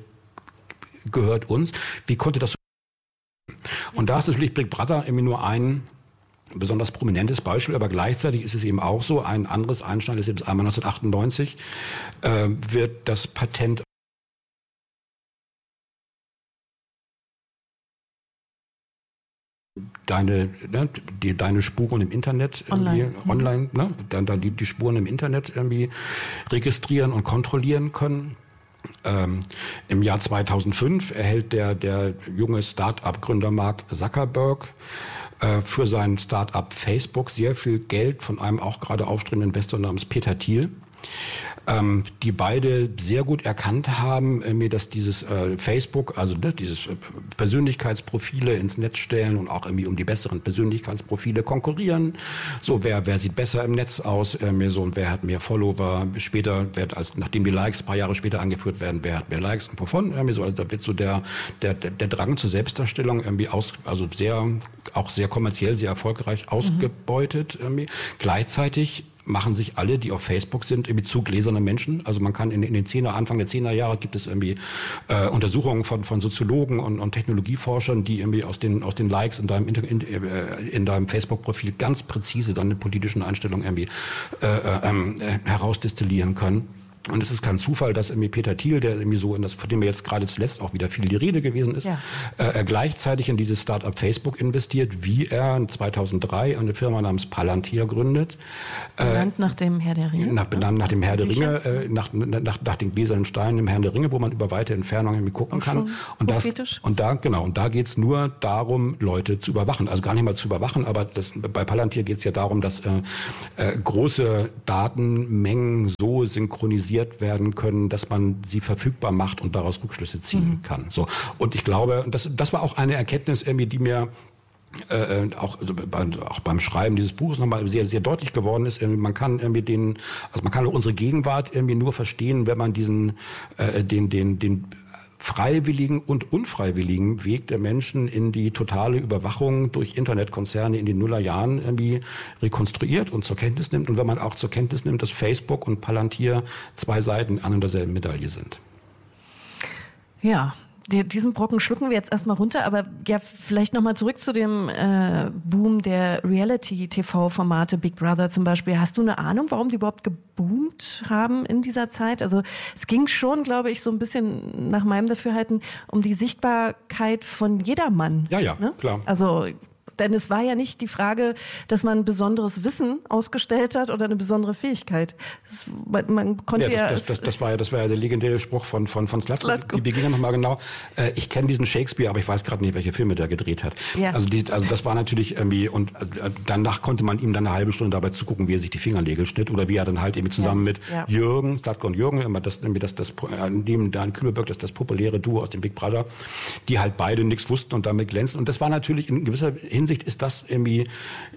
gehört uns. Wie konnte das so? Und da ist natürlich Big Brother irgendwie nur ein besonders prominentes Beispiel, aber gleichzeitig ist es eben auch so, ein anderes Einschneiden ist jetzt einmal neunzehnhundertachtundneunzig, äh, wird das Patent deine, ne, die, deine Spuren im Internet irgendwie, online, online ne, dann, dann die, die Spuren im Internet irgendwie registrieren und kontrollieren können. Ähm, Im Jahr zweitausendfünf erhält der, der junge Start-up-Gründer Mark Zuckerberg äh, für sein Start-up Facebook sehr viel Geld von einem auch gerade aufstrebenden Investor namens Peter Thiel. Ähm, die beide sehr gut erkannt haben, äh, mir, dass dieses äh, Facebook, also ne, dieses äh, Persönlichkeitsprofile ins Netz stellen und auch irgendwie um die besseren Persönlichkeitsprofile konkurrieren. So, wer wer sieht besser im Netz aus, äh, mir so und wer hat mehr Follower. Später wird als nachdem die Likes ein paar Jahre später angeführt werden, wer hat mehr Likes und wovon. Irgendwie so, also da wird so der der der Drang zur Selbstdarstellung irgendwie aus, also sehr auch sehr kommerziell, sehr erfolgreich ausgebeutet. Mhm. Irgendwie. Gleichzeitig machen sich alle, die auf Facebook sind, irgendwie zu gläserne Menschen. Also man kann in, in den Zehner, Anfang der Zehner Jahre gibt es irgendwie äh, Untersuchungen von, von Soziologen und, und Technologieforschern, die irgendwie aus den, aus den Likes in deinem, in, in deinem Facebook-Profil ganz präzise deine politischen Einstellungen irgendwie äh, äh, herausdestillieren können. Und es ist kein Zufall, dass irgendwie Peter Thiel, der irgendwie so in das, von dem wir jetzt gerade zuletzt auch wieder viel die Rede gewesen ist, ja. äh, gleichzeitig in dieses Startup Facebook investiert, wie er zweitausenddrei eine Firma namens Palantir gründet. Benannt äh, nach dem Herr der Ringe. Nach, benannt nach dem Herr der Ringe, äh, nach, nach, nach den gläsernen Steinen im Herrn der Ringe, wo man über weite Entfernungen irgendwie gucken auch kann. Und, das, und da, genau, und da geht's nur darum, Leute zu überwachen. Also gar nicht mal zu überwachen, aber das, bei Palantir geht's ja darum, dass äh, äh, große Datenmengen so synchronisiert werden können, dass man sie verfügbar macht und daraus Rückschlüsse ziehen mhm. kann. So. Und ich glaube, das, das war auch eine Erkenntnis, irgendwie, die mir äh, auch, also bei, auch beim Schreiben dieses Buches nochmal sehr, sehr deutlich geworden ist. Irgendwie, man kann irgendwie den, also man kann unsere Gegenwart irgendwie nur verstehen, wenn man diesen, äh, den, den, den freiwilligen und unfreiwilligen Weg der Menschen in die totale Überwachung durch Internetkonzerne in den Nullerjahren irgendwie rekonstruiert und zur Kenntnis nimmt. Und wenn man auch zur Kenntnis nimmt, dass Facebook und Palantir zwei Seiten an und derselben Medaille sind. Ja. Diesen Brocken schlucken wir jetzt erstmal runter, aber ja, vielleicht nochmal zurück zu dem äh, Boom der Reality-T V-Formate, Big Brother zum Beispiel. Hast du eine Ahnung, warum die überhaupt geboomt haben in dieser Zeit? Also es ging schon, glaube ich, so ein bisschen nach meinem Dafürhalten um die Sichtbarkeit von jedermann. Ja, ja, ne? Klar. Also denn es war ja nicht die Frage, dass man besonderes Wissen ausgestellt hat oder eine besondere Fähigkeit. Das, man konnte ja, ja, das, das, das, das war ja, das war ja der legendäre Spruch von von von Slatko. Slatko. Die beginnen nochmal genau. Äh, ich kenne diesen Shakespeare, aber ich weiß gerade nicht, welche Filme der gedreht hat. Ja. Also, die, also das war natürlich irgendwie und äh, danach konnte man ihm dann eine halbe Stunde dabei zugucken, wie er sich die Fingernägel schnitt oder wie er dann halt eben zusammen ja. mit ja. Jürgen, Slatko und Jürgen, immer das, das, das, das neben Dan Kübelberg, das das populäre Duo aus dem Big Brother, die halt beide nichts wussten und damit glänzten. Und das war natürlich in gewisser Hinsicht ist das irgendwie Äh,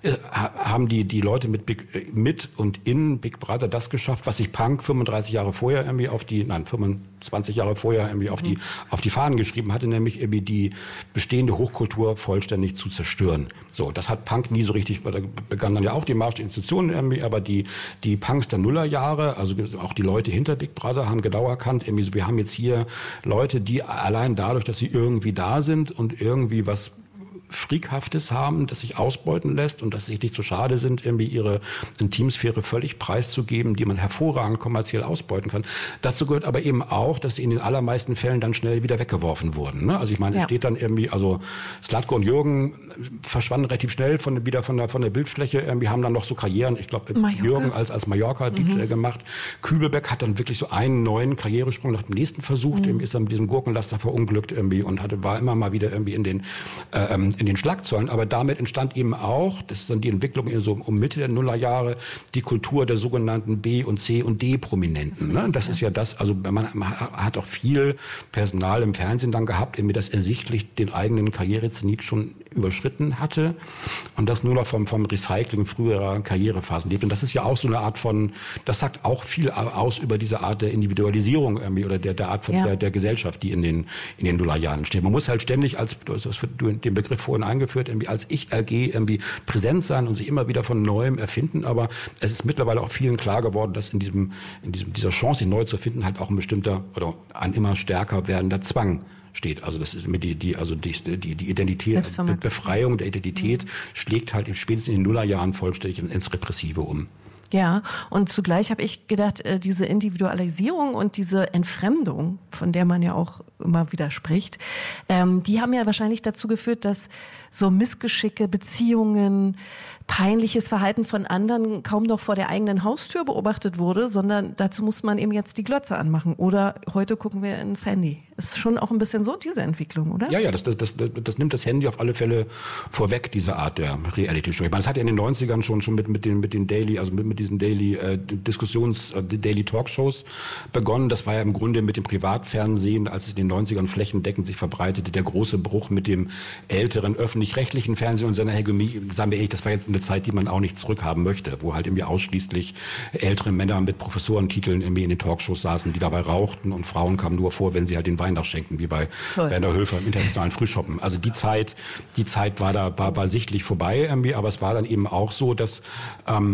haben die die Leute mit Big, mit und in Big Brother das geschafft, was sich Punk fünfunddreißig Jahre vorher irgendwie auf die, nein, fünfundzwanzig Jahre vorher irgendwie auf die mhm. auf die Fahnen geschrieben hatte, nämlich irgendwie die bestehende Hochkultur vollständig zu zerstören. So, das hat Punk nie so richtig, da begann dann ja auch die Marsch der Institutionen irgendwie, aber die die Punks der Nullerjahre, also auch die Leute hinter Big Brother haben genau erkannt, irgendwie so, wir haben jetzt hier Leute, die allein dadurch, dass sie irgendwie da sind und irgendwie was Freakhaftes haben, das sich ausbeuten lässt und dass sie nicht zu schade sind, irgendwie ihre Intimsphäre völlig preiszugeben, die man hervorragend kommerziell ausbeuten kann. Dazu gehört aber eben auch, dass sie in den allermeisten Fällen dann schnell wieder weggeworfen wurden. Ne? Also ich meine, ja. es steht dann irgendwie, also Slatko und Jürgen verschwanden relativ schnell von, wieder von der, von der Bildfläche. Irgendwie haben dann noch so Karrieren, ich glaube, Jürgen als, als Mallorca-D J mhm. gemacht. Kübelberg hat dann wirklich so einen neuen Karrieresprung nach dem nächsten versucht, mhm. irgendwie ist dann mit diesem Gurkenlaster verunglückt irgendwie und hatte, war immer mal wieder irgendwie in den, äh, in den Schlagzeilen, aber damit entstand eben auch, das ist dann die Entwicklung so um Mitte der Nullerjahre, die Kultur der sogenannten B- und C- und D-Prominenten. Ne? Das ist ja das, also man hat auch viel Personal im Fernsehen dann gehabt, irgendwie das ersichtlich den eigenen Karrierezenit schon überschritten hatte und das nur noch vom, vom Recycling früherer Karrierephasen lebt. Und das ist ja auch so eine Art von, das sagt auch viel aus über diese Art der Individualisierung irgendwie oder der, der Art von ja. der, der Gesellschaft, die in den, in den Nullerjahren steht. Man muss halt ständig als, du hast den Begriff vorhin eingeführt, irgendwie als Ich-A G irgendwie präsent sein und sich immer wieder von Neuem erfinden. Aber es ist mittlerweile auch vielen klar geworden, dass in diesem, in diesem, dieser Chance, sich neu zu finden, halt auch ein bestimmter oder ein immer stärker werdender Zwang steht. Also das ist mit die, die, also die, die, die Identität, die Befreiung der Identität mhm. schlägt halt spätestens in den Nullerjahren vollständig ins Repressive um. Ja, und zugleich habe ich gedacht, diese Individualisierung und diese Entfremdung, von der man ja auch immer wieder spricht, ähm, die haben ja wahrscheinlich dazu geführt, dass so Missgeschicke, Beziehungen, peinliches Verhalten von anderen kaum noch vor der eigenen Haustür beobachtet wurde, sondern dazu muss man eben jetzt die Glotze anmachen. Oder heute gucken wir ins Handy. Ist schon auch ein bisschen so diese Entwicklung, oder? Ja, ja, das, das, das, das nimmt das Handy auf alle Fälle vorweg, diese Art der Reality-Show. Ich meine, das hat ja in den neunzigern schon, schon mit, mit den, mit den Daily, also mit, mit diesen Daily äh, Diskussions-, äh, Daily Talkshows begonnen. Das war ja im Grunde mit dem Privatfernsehen, als es in den neunzigern flächendeckend sich verbreitete, der große Bruch mit dem älteren öffentlich-rechtlichen Fernsehen und seiner Hegemonie. Sagen wir ehrlich, das war jetzt eine Zeit, die man auch nicht zurückhaben möchte, wo halt irgendwie ausschließlich ältere Männer mit Professorentiteln irgendwie in den Talkshows saßen, die dabei rauchten und Frauen kamen nur vor, wenn sie halt den Wein schenken, wie bei Toll. Werner Höfer im internationalen Frühschoppen. Also die Zeit, die Zeit war da, war, war sichtlich vorbei irgendwie, aber es war dann eben auch so, dass ähm,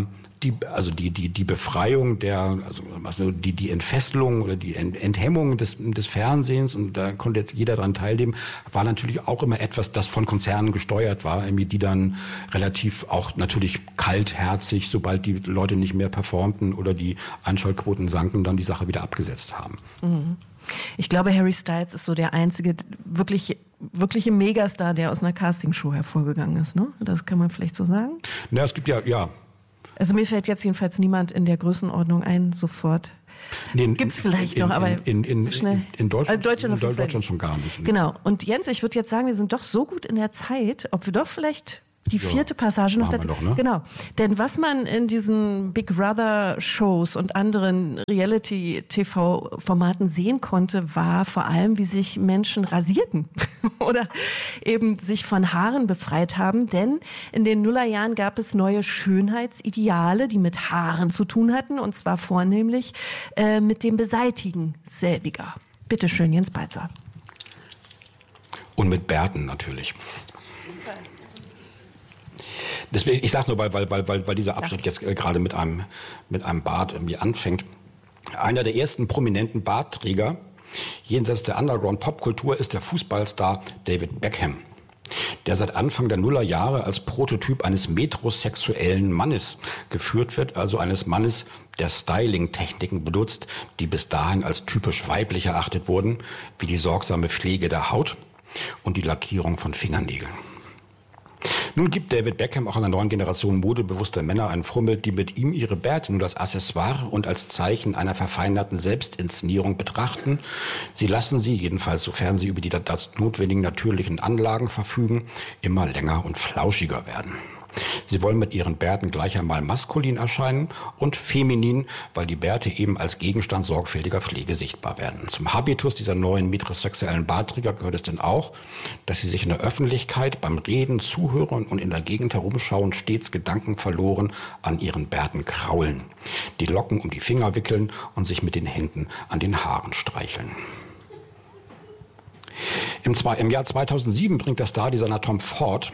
die, also die, die, die Befreiung der, also, also die, die Entfesselung oder die Enthemmung des, des Fernsehens, und da konnte jeder daran teilnehmen, war natürlich auch immer etwas, das von Konzernen gesteuert war, die dann relativ auch natürlich kaltherzig, sobald die Leute nicht mehr performten oder die Einschaltquoten sanken, dann die Sache wieder abgesetzt haben. Mhm. Ich glaube, Harry Styles ist so der einzige wirklich, wirkliche Megastar, der aus einer Castingshow hervorgegangen ist, ne? Das kann man vielleicht so sagen? Na, es gibt ja, ja. Also mir fällt jetzt jedenfalls niemand in der Größenordnung ein, sofort. Nee, Gibt's vielleicht in, noch, aber in, in, so schnell. In, in Deutschland, also Deutschland, in Deutschland schon gar nicht. Ne? Genau. Und Jens, ich würde jetzt sagen, wir sind doch so gut in der Zeit, ob wir doch vielleicht die vierte ja, Passage noch dazu. Doch, ne? Genau. Denn was man in diesen Big Brother Shows und anderen Reality-T V-Formaten sehen konnte, war vor allem, wie sich Menschen rasierten oder eben sich von Haaren befreit haben. Denn in den Nullerjahren gab es neue Schönheitsideale, die mit Haaren zu tun hatten, und zwar vornehmlich äh, mit dem Beseitigen selbiger. Bitte schön, Jens Balzer. Und mit Bärten natürlich. Deswegen, ich sage nur, weil, weil, weil, weil dieser Abschnitt jetzt gerade mit einem, mit einem Bart irgendwie anfängt. Einer der ersten prominenten Bartträger jenseits der Underground-Popkultur ist der Fußballstar David Beckham, der seit Anfang der Nullerjahre als Prototyp eines metrosexuellen Mannes geführt wird, also eines Mannes, der Styling-Techniken benutzt, die bis dahin als typisch weiblich erachtet wurden, wie die sorgsame Pflege der Haut und die Lackierung von Fingernägeln. Nun gibt David Beckham auch einer neuen Generation modebewusster Männer ein Vorbild, die mit ihm ihre Bärte nur als Accessoire und als Zeichen einer verfeinerten Selbstinszenierung betrachten. Sie lassen sie, jedenfalls sofern sie über die dazu notwendigen natürlichen Anlagen verfügen, immer länger und flauschiger werden. Sie wollen mit ihren Bärten gleich einmal maskulin erscheinen und feminin, weil die Bärte eben als Gegenstand sorgfältiger Pflege sichtbar werden. Zum Habitus dieser neuen metrosexuellen Bartträger gehört es denn auch, dass sie sich in der Öffentlichkeit beim Reden, Zuhören und in der Gegend herumschauen stets Gedanken verloren an ihren Bärten kraulen, die Locken um die Finger wickeln und sich mit den Händen an den Haaren streicheln. Im, zwei, im Jahr zweitausendsieben bringt der Star-Designer Tom Ford,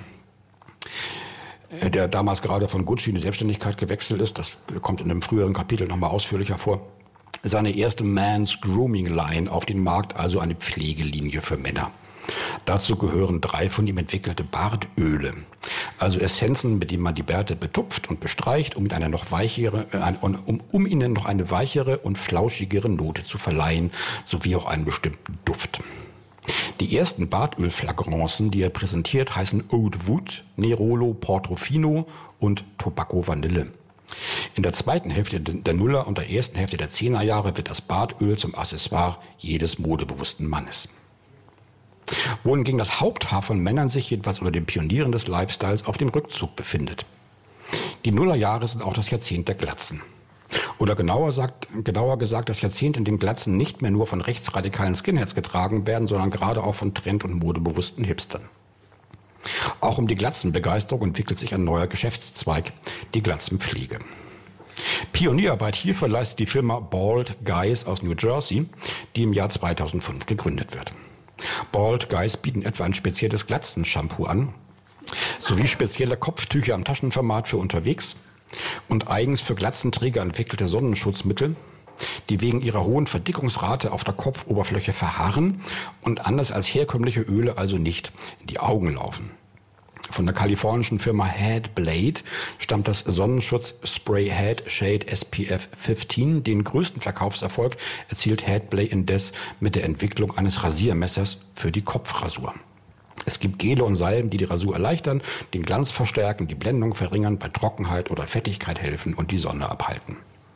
der damals gerade von Gucci in die Selbstständigkeit gewechselt ist, das kommt in einem früheren Kapitel nochmal ausführlicher vor, seine erste Man's Grooming Line auf den Markt, also eine Pflegelinie für Männer. Dazu gehören drei von ihm entwickelte Bartöle, also Essenzen, mit denen man die Bärte betupft und bestreicht, um, mit einer noch weichere, äh, um, um ihnen noch eine weichere und flauschigere Note zu verleihen, sowie auch einen bestimmten Duft. Die ersten Bartölflagrancen, die er präsentiert, heißen Oud Wood, Nerolo Portofino und Tobacco Vanille. In der zweiten Hälfte der Nuller und der ersten Hälfte der Zehnerjahre wird das Bartöl zum Accessoire jedes modebewussten Mannes. Wohingegen das Haupthaar von Männern sich jedenfalls unter den Pionieren des Lifestyles auf dem Rückzug befindet. Die Nullerjahre sind auch das Jahrzehnt der Glatzen. Oder genauer, sagt, genauer gesagt das Jahrzehnt, in dem Glatzen nicht mehr nur von rechtsradikalen Skinheads getragen werden, sondern gerade auch von trend- und modebewussten Hipstern. Auch um die Glatzenbegeisterung entwickelt sich ein neuer Geschäftszweig, die Glatzenpflege. Pionierarbeit hierfür leistet die Firma Bald Guys aus New Jersey, die im Jahr zweitausendfünf gegründet wird. Bald Guys bieten etwa ein spezielles Glatzenshampoo an, sowie spezielle Kopftücher am Taschenformat für unterwegs und eigens für Glatzenträger entwickelte Sonnenschutzmittel, die wegen ihrer hohen Verdickungsrate auf der Kopfoberfläche verharren und anders als herkömmliche Öle also nicht in die Augen laufen. Von der kalifornischen Firma Headblade stammt das Sonnenschutz-Spray Head Shade S P F fünfzehn. Den größten Verkaufserfolg erzielt Headblade indes mit der Entwicklung eines Rasiermessers für die Kopfrasur. Es gibt Gele und Salben, die die Rasur erleichtern, den Glanz verstärken, die Blendung verringern, bei Trockenheit oder Fettigkeit helfen und die Sonne abhalten.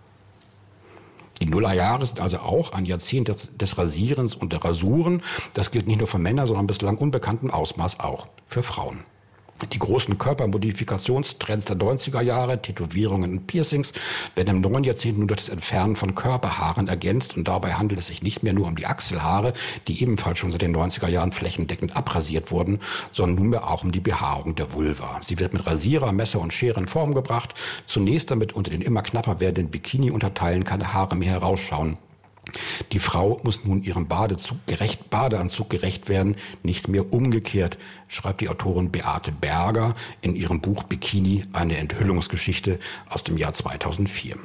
Die Nullerjahre sind also auch ein Jahrzehnt des, des Rasierens und der Rasuren. Das gilt nicht nur für Männer, sondern bislang unbekanntem Ausmaß auch für Frauen. Die großen Körpermodifikationstrends der neunziger Jahre, Tätowierungen und Piercings, werden im neuen Jahrzehnt nur durch das Entfernen von Körperhaaren ergänzt und dabei handelt es sich nicht mehr nur um die Achselhaare, die ebenfalls schon seit den neunziger Jahren flächendeckend abrasiert wurden, sondern nunmehr auch um die Behaarung der Vulva. Sie wird mit Rasierer, Messer und Schere in Form gebracht, zunächst damit unter den immer knapper werdenden Bikini-Unterteilen keine Haare mehr herausschauen. Die Frau muss nun ihrem Badezug gerecht, Badeanzug gerecht werden, nicht mehr umgekehrt, schreibt die Autorin Beate Berger in ihrem Buch Bikini, eine Enthüllungsgeschichte aus dem Jahr zweitausendvier.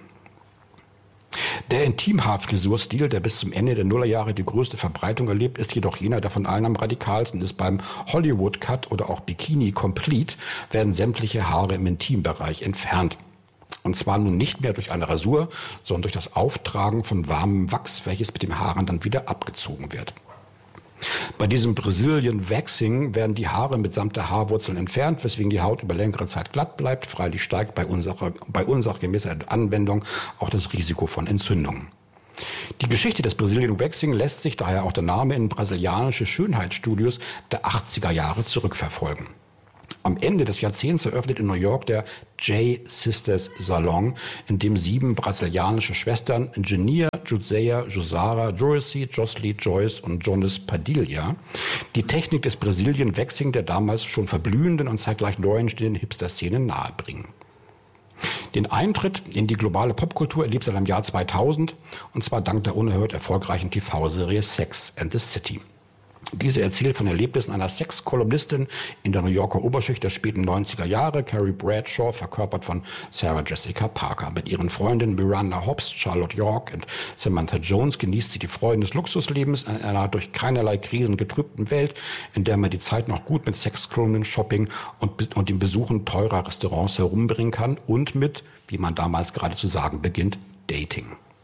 Der Intimhaarfrisurstil, der bis zum Ende der Nullerjahre die größte Verbreitung erlebt, ist jedoch jener, der von allen am radikalsten ist. Beim Hollywood-Cut oder auch Bikini Complete werden sämtliche Haare im Intimbereich entfernt. Und zwar nun nicht mehr durch eine Rasur, sondern durch das Auftragen von warmem Wachs, welches mit den Haaren dann wieder abgezogen wird. Bei diesem Brazilian Waxing werden die Haare mitsamt der Haarwurzeln entfernt, weswegen die Haut über längere Zeit glatt bleibt. Freilich steigt bei, unsach- bei unsachgemäßer Anwendung auch das Risiko von Entzündungen. Die Geschichte des Brazilian Waxing lässt sich, daher auch der Name, in brasilianische Schönheitsstudios der achtziger Jahre zurückverfolgen. Am Ende des Jahrzehnts eröffnet in New York der J Sisters Salon, in dem sieben brasilianische Schwestern, Genia, Judea, Josara, Joyce, Josly, Joyce und Jonas Padilha, die Technik des Brazilian Waxing der damals schon verblühenden und zeitgleich neu entstehenden Hipster-Szene nahebringen. Den Eintritt in die globale Popkultur erlebt seit dem Jahr zweitausend, und zwar dank der unerhört erfolgreichen T V-Serie Sex and the City. Diese erzählt von Erlebnissen einer Sex-Kolumnistin in der New Yorker Oberschicht der späten neunziger Jahre, Carrie Bradshaw, verkörpert von Sarah Jessica Parker. Mit ihren Freundinnen Miranda Hobbs, Charlotte York und Samantha Jones genießt sie die Freuden des Luxuslebens in einer durch keinerlei Krisen getrübten Welt, in der man die Zeit noch gut mit Sexkolumnen, Shopping und, und dem Besuchen teurer Restaurants herumbringen kann und mit, wie man damals gerade zu sagen beginnt, Dating.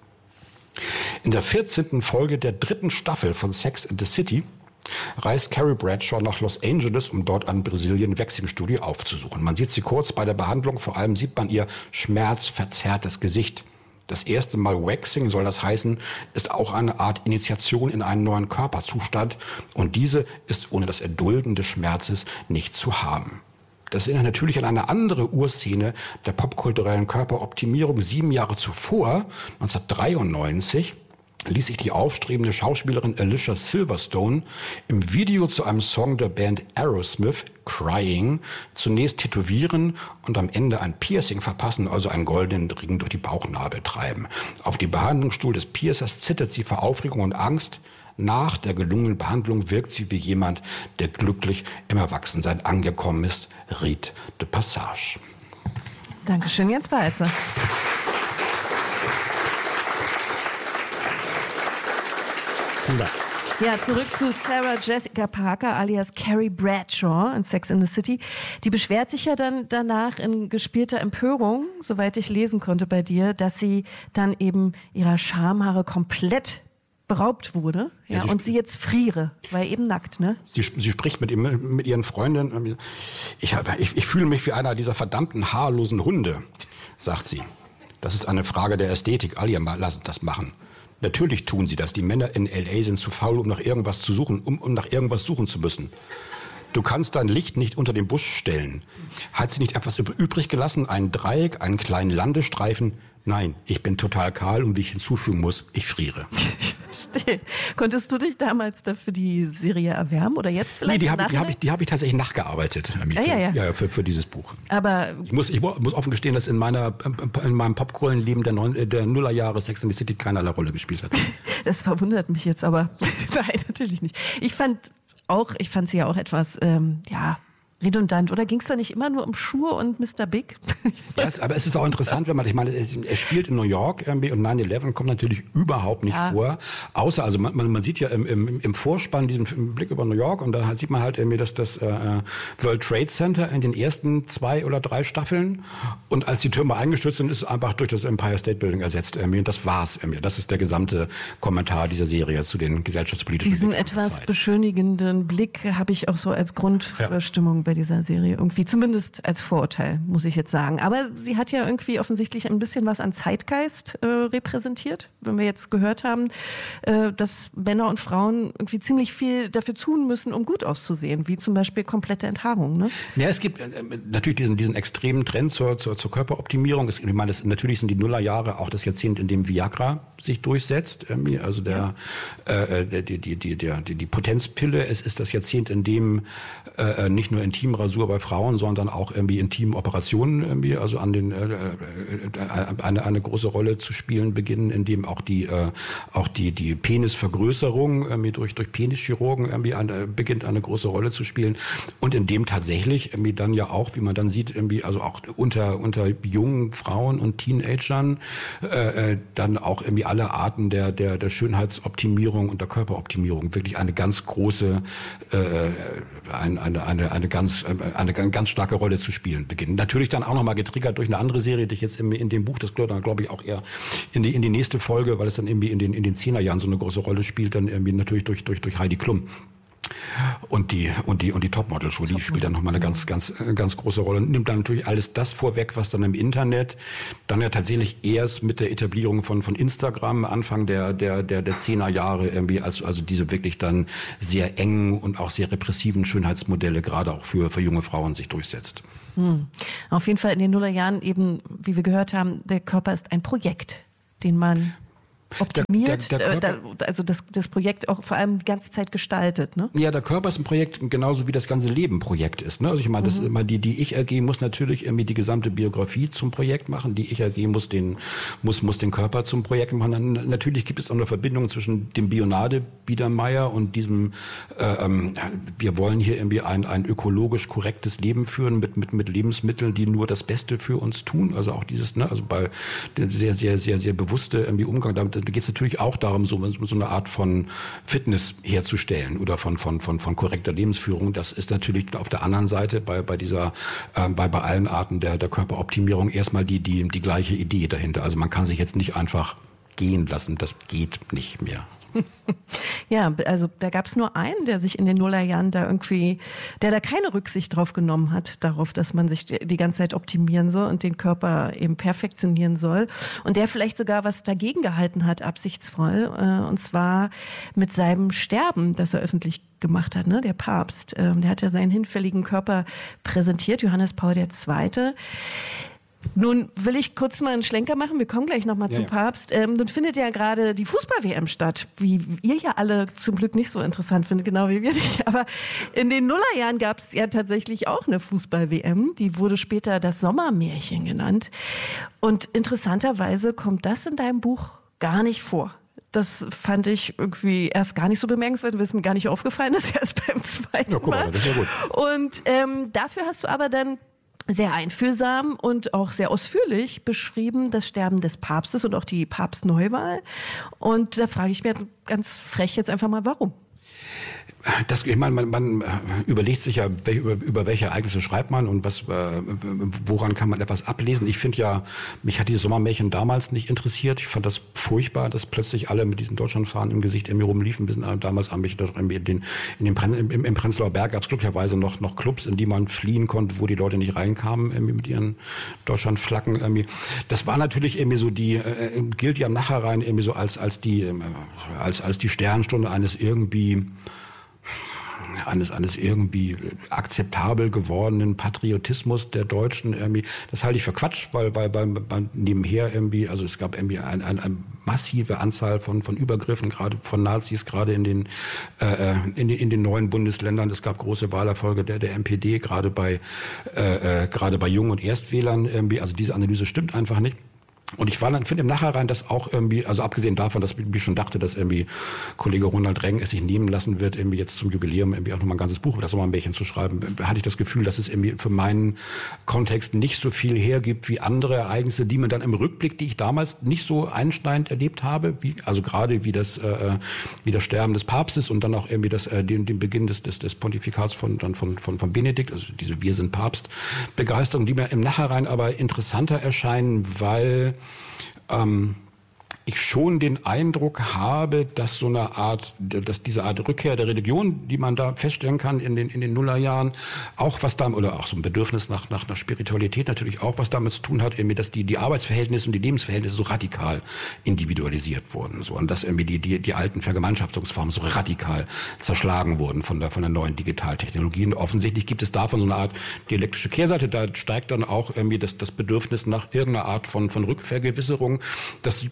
In der vierzehnten Folge der dritten Staffel von Sex and the City reist Carrie Bradshaw nach Los Angeles, um dort ein Brazilian Waxing Studio aufzusuchen. Man sieht sie kurz bei der Behandlung, vor allem sieht man ihr schmerzverzerrtes Gesicht. Das erste Mal Waxing, soll das heißen, ist auch eine Art Initiation in einen neuen Körperzustand, und diese ist ohne das Erdulden des Schmerzes nicht zu haben. Das erinnert natürlich an eine andere Urszene der popkulturellen Körperoptimierung. Sieben Jahre zuvor, neunzehnhundertdreiundneunzig, ließ sich die aufstrebende Schauspielerin Alicia Silverstone im Video zu einem Song der Band Aerosmith, Crying, zunächst tätowieren und am Ende ein Piercing verpassen, also einen goldenen Ring durch die Bauchnabel treiben. Auf dem Behandlungsstuhl des Piercers zittert sie vor Aufregung und Angst. Nach der gelungenen Behandlung wirkt sie wie jemand, der glücklich im Erwachsensein angekommen ist. Rite de Passage. Dankeschön, Jens Balzer. Ja, zurück zu Sarah Jessica Parker alias Carrie Bradshaw in Sex and the City. Die beschwert sich ja dann danach in gespielter Empörung, soweit ich lesen konnte bei dir, dass sie dann eben ihrer Schamhaare komplett beraubt wurde, ja, ja sie und sie jetzt friere, weil eben nackt, ne? Sie, sie spricht mit, ihm, mit ihren Freundinnen. Ich, hab, ich, ich fühle mich wie einer dieser verdammten haarlosen Hunde, sagt sie. Das ist eine Frage der Ästhetik. Alle lassen das machen. Natürlich tun sie das. Die Männer in L A sind zu faul, um nach irgendwas zu suchen, um, um nach irgendwas suchen zu müssen. Du kannst dein Licht nicht unter den Busch stellen. Hat sie nicht etwas übrig gelassen? Ein Dreieck, einen kleinen Landestreifen? Nein, ich bin total kahl und wie ich hinzufügen muss, ich friere. Ich verstehe. Konntest du dich damals dafür die Serie erwärmen oder jetzt vielleicht? Nee, die habe ich, die hab ich, die hab ich tatsächlich nachgearbeitet ah, für, ja, ja. Ja, für, für dieses Buch. Aber ich muss, ich muss offen gestehen, dass in, meiner, in meinem Popcorn-Leben der, Neun, der Nullerjahre Sex and the City keinerlei Rolle gespielt hat. Das verwundert mich jetzt aber. Nein, natürlich nicht. Ich fand auch, ich fand sie ja auch etwas, ähm, ja, redundant. Oder ging es da nicht immer nur um Schuhe und Mister Big? Ja, es, aber es ist auch interessant, wenn man, ich meine, er spielt in New York irgendwie und nine eleven kommt natürlich überhaupt nicht ja. vor. Außer, also man, man sieht ja im, im, im Vorspann diesen Blick über New York und da sieht man halt irgendwie das, das äh, World Trade Center in den ersten zwei oder drei Staffeln. Und als die Türme eingestürzt sind, ist es einfach durch das Empire State Building ersetzt. Irgendwie. Und das war's. Irgendwie. Das ist der gesamte Kommentar dieser Serie zu den gesellschaftspolitischen Diesen etwas beschönigenden Blick habe ich auch so als Grundstimmung ja. bei dieser Serie irgendwie, zumindest als Vorurteil, muss ich jetzt sagen. Aber sie hat ja irgendwie offensichtlich ein bisschen was an Zeitgeist äh, repräsentiert, wenn wir jetzt gehört haben, äh, dass Männer und Frauen irgendwie ziemlich viel dafür tun müssen, um gut auszusehen, wie zum Beispiel komplette Enthaarung. Ne? Ja, es gibt äh, natürlich diesen, diesen extremen Trend zur, zur, zur Körperoptimierung. Es, ich meine, das, natürlich sind die Nullerjahre auch das Jahrzehnt, in dem Viagra sich durchsetzt. Irgendwie. Also der, ja. äh, die, die, die, die, die, die Potenzpille. Es ist das Jahrzehnt, in dem äh, nicht nur in Intimrasur bei Frauen, sondern auch irgendwie Intimoperationen irgendwie, also an den äh, eine, eine große Rolle zu spielen beginnen, indem auch die äh, auch die die Penisvergrößerung irgendwie durch durch Penischirurgen irgendwie eine, beginnt eine große Rolle zu spielen und indem tatsächlich irgendwie dann ja auch, wie man dann sieht, irgendwie also auch unter unter jungen Frauen und Teenagern äh, dann auch irgendwie alle Arten der der der Schönheitsoptimierung und der Körperoptimierung wirklich eine ganz große äh, eine eine eine eine ganz eine ganz starke Rolle zu spielen beginnen. Natürlich dann auch noch mal getriggert durch eine andere Serie, die ich jetzt in, in dem Buch, das gehört dann glaube ich auch eher in die in die nächste Folge, weil es dann irgendwie in den in den Zehnerjahren so eine große Rolle spielt, dann irgendwie natürlich durch durch durch Heidi Klum. Und die und die und die Topmodel-Show, die spielt dann nochmal eine ganz ganz ganz große Rolle und nimmt dann natürlich alles das vorweg, was dann im Internet dann ja tatsächlich erst mit der Etablierung von von Instagram Anfang der der der der zehner Jahre irgendwie als also diese wirklich dann sehr engen und auch sehr repressiven Schönheitsmodelle gerade auch für für junge Frauen sich durchsetzt. Hm. Auf jeden Fall in den Nullerjahren eben, wie wir gehört haben, der Körper ist ein Projekt, den man optimiert, der, der, der Körper, also das, das Projekt auch vor allem die ganze Zeit gestaltet, ne? Ja, der Körper ist ein Projekt, genauso wie das ganze Leben ein Projekt ist, ne? Also ich meine, das mhm. immer die die Ich-A G muss natürlich irgendwie die gesamte Biografie zum Projekt machen, die Ich-A G muss den muss muss den Körper zum Projekt machen. Dann, natürlich gibt es auch eine Verbindung zwischen dem Bionade Biedermeier und diesem äh, ähm, wir wollen hier irgendwie ein ein ökologisch korrektes Leben führen mit mit mit Lebensmitteln, die nur das Beste für uns tun, also auch dieses, ne, also bei der sehr sehr sehr sehr bewusste irgendwie Umgang damit. Da geht es natürlich auch darum, so, so eine Art von Fitness herzustellen oder von von von von korrekter Lebensführung. Das ist natürlich auf der anderen Seite bei bei dieser äh, bei bei allen Arten der der Körperoptimierung erstmal die die die gleiche Idee dahinter. Also man kann sich jetzt nicht einfach gehen lassen. Das geht nicht mehr. Ja, also da gab es nur einen, der sich in den Nullerjahren da irgendwie, der da keine Rücksicht drauf genommen hat, darauf, dass man sich die ganze Zeit optimieren soll und den Körper eben perfektionieren soll. Und der vielleicht sogar was dagegen gehalten hat, absichtsvoll, und zwar mit seinem Sterben, das er öffentlich gemacht hat, ne? Der Papst. Der hat ja seinen hinfälligen Körper präsentiert, Johannes Paul der Zweite. Nun will ich kurz mal einen Schlenker machen, wir kommen gleich nochmal ja, zum ja. Papst. Ähm, nun findet ja gerade die Fußball-W M statt, wie ihr ja alle zum Glück nicht so interessant findet, genau wie wir nicht. Aber in den Nullerjahren gab es ja tatsächlich auch eine Fußball-W M, die wurde später das Sommermärchen genannt. Und interessanterweise kommt das in deinem Buch gar nicht vor. Das fand ich irgendwie erst gar nicht so bemerkenswert, weil es mir gar nicht aufgefallen ist, erst beim zweiten ja, guck mal. Das ist ja gut. Und ähm, dafür hast du aber dann sehr einfühlsam und auch sehr ausführlich beschrieben das Sterben des Papstes und auch die Papstneuwahl. Und da frage ich mich jetzt ganz frech jetzt einfach mal, warum? Das, ich meine, man, man überlegt sich ja, über, über welche Ereignisse schreibt man und was, äh, woran kann man etwas ablesen. Ich finde ja, mich hat dieses Sommermärchen damals nicht interessiert. Ich fand das furchtbar, dass plötzlich alle mit diesen Deutschlandfahnen im Gesicht in mir rumliefen. Bis damals an mich in den, in den Pren, im, im Prenzlauer Berg gab es glücklicherweise noch, noch Clubs, in die man fliehen konnte, wo die Leute nicht reinkamen irgendwie mit ihren Deutschlandflaggen. Irgendwie. Das war natürlich irgendwie so die, äh, gilt ja nachher rein irgendwie so als, als die, äh, als, als die Sternstunde eines irgendwie eines eines irgendwie akzeptabel gewordenen Patriotismus der Deutschen irgendwie. Das halte ich für Quatsch, weil weil, weil, weil nebenher irgendwie, also es gab irgendwie eine ein, ein massive Anzahl von von Übergriffen, gerade von Nazis, gerade in den äh, in den in den neuen Bundesländern. Es gab große Wahlerfolge der der M P D, gerade bei äh, gerade bei Jung- und Erstwählern irgendwie. Also diese Analyse stimmt einfach nicht. Und ich war dann, finde im Nachhinein, dass auch irgendwie, also abgesehen davon, dass ich schon dachte, dass irgendwie Kollege Ronald Reng es sich nehmen lassen wird, irgendwie jetzt zum Jubiläum irgendwie auch nochmal ein ganzes Buch über das Sommermärchen zu schreiben, hatte ich das Gefühl, dass es irgendwie für meinen Kontext nicht so viel hergibt wie andere Ereignisse, die man dann im Rückblick, die ich damals nicht so einschneidend erlebt habe, wie, also gerade wie das, äh, wie das Sterben des Papstes und dann auch irgendwie das, äh, den, den Beginn des, des, des Pontifikats von, dann von, von, von Benedikt, also diese Wir sind Papst Begeisterung, die mir im Nachhinein aber interessanter erscheinen, weil Ähm, ich schon den Eindruck habe, dass so eine Art, dass diese Art Rückkehr der Religion, die man da feststellen kann in den in den Nullerjahren, auch was da oder auch so ein Bedürfnis nach nach nach Spiritualität natürlich auch was damit zu tun hat, irgendwie, dass die die Arbeitsverhältnisse und die Lebensverhältnisse so radikal individualisiert wurden, so und dass irgendwie die die die alten Vergemeinschaftungsformen so radikal zerschlagen wurden von der von der neuen Digitaltechnologie. Und offensichtlich gibt es davon so eine Art dialektische Kehrseite. Da steigt dann auch irgendwie das das Bedürfnis nach irgendeiner Art von von Rückvergewisserung. Das sieht man in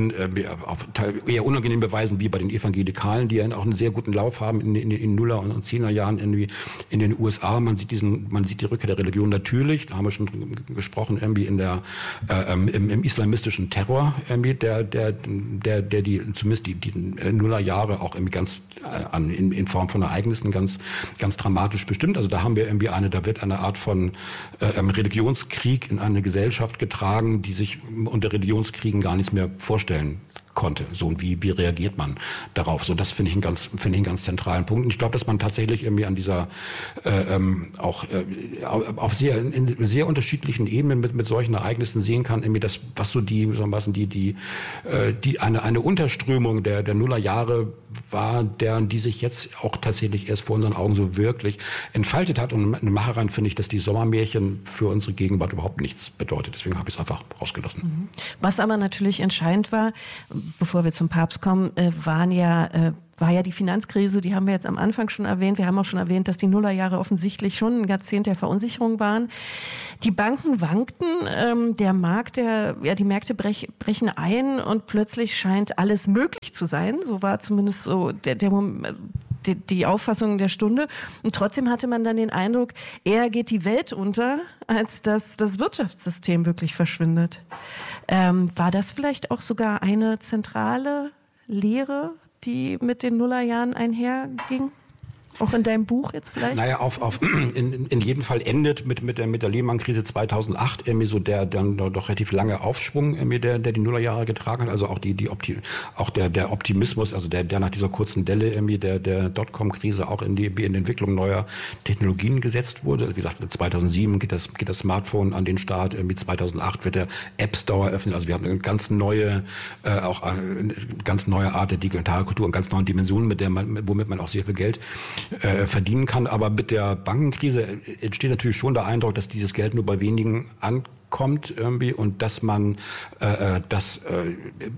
Medien äh, auf eher unangenehme Weisen wie bei den Evangelikalen, die ja auch einen sehr guten Lauf haben in den in, in Nuller- und Zehnerjahren irgendwie in den U S A. Man sieht diesen, man sieht die Rückkehr der Religion natürlich, da haben wir schon gesprochen, irgendwie in der äh, im, im islamistischen Terror, irgendwie, der der der der die zumindest die, die Nullerjahre auch irgendwie ganz äh, an in, in Form von Ereignissen ganz ganz dramatisch bestimmt. Also da haben wir irgendwie eine, da wird eine Art von äh, Religionskrieg in eine Gesellschaft getragen, die sich unter Religionskriegen gar nichts mehr vorstellen konnte. So, und wie, wie reagiert man darauf? So, das finde ich einen ganz, finde ich einen ganz zentralen Punkt. Und ich glaube, dass man tatsächlich irgendwie an dieser, äh, ähm, auch, äh, auf sehr, in sehr unterschiedlichen Ebenen mit, mit solchen Ereignissen sehen kann, irgendwie das, was so die, sagen wir mal, die, die, äh, die, eine, eine Unterströmung der, der Nullerjahre war, deren, die sich jetzt auch tatsächlich erst vor unseren Augen so wirklich entfaltet hat. Und im Nachhinein finde ich, dass die Sommermärchen für unsere Gegenwart überhaupt nichts bedeutet. Deswegen habe ich es einfach rausgelassen. Was aber natürlich entscheidend war, bevor wir zum Papst kommen, äh, waren ja, äh, war ja die Finanzkrise, die haben wir jetzt am Anfang schon erwähnt. Wir haben auch schon erwähnt, dass die Nullerjahre offensichtlich schon ein Jahrzehnt der Verunsicherung waren. Die Banken wankten, ähm, der Markt, der, ja, die Märkte brech, brechen ein und plötzlich scheint alles möglich zu sein. So war zumindest so der, der die, die Auffassung der Stunde. Und trotzdem hatte man dann den Eindruck, eher geht die Welt unter, als dass das Wirtschaftssystem wirklich verschwindet. Ähm, war das vielleicht auch sogar eine zentrale Lehre, die mit den Nullerjahren einherging? Auch in deinem Buch jetzt vielleicht? Naja, auf, auf, in, in jedem Fall endet mit, mit der, mit der Lehman-Krise zweitausendacht irgendwie so der, dann doch relativ lange Aufschwung, irgendwie der, der die Nullerjahre getragen hat. Also auch die, die Opti, auch der, der Optimismus, also der, der nach dieser kurzen Delle irgendwie der, der Dotcom-Krise auch in die, in die Entwicklung neuer Technologien gesetzt wurde. Wie gesagt, zweitausendsieben geht das, geht das Smartphone an den Start, irgendwie zweitausendacht wird der App Store eröffnet. Also wir haben eine ganz neue, äh, auch eine ganz neue Art der Digitalkultur und ganz neue Dimensionen, mit der man, womit man auch sehr viel Geld Äh, verdienen kann. Aber mit der Bankenkrise entsteht natürlich schon der Eindruck, dass dieses Geld nur bei wenigen ankommt irgendwie und dass man, äh, dass äh,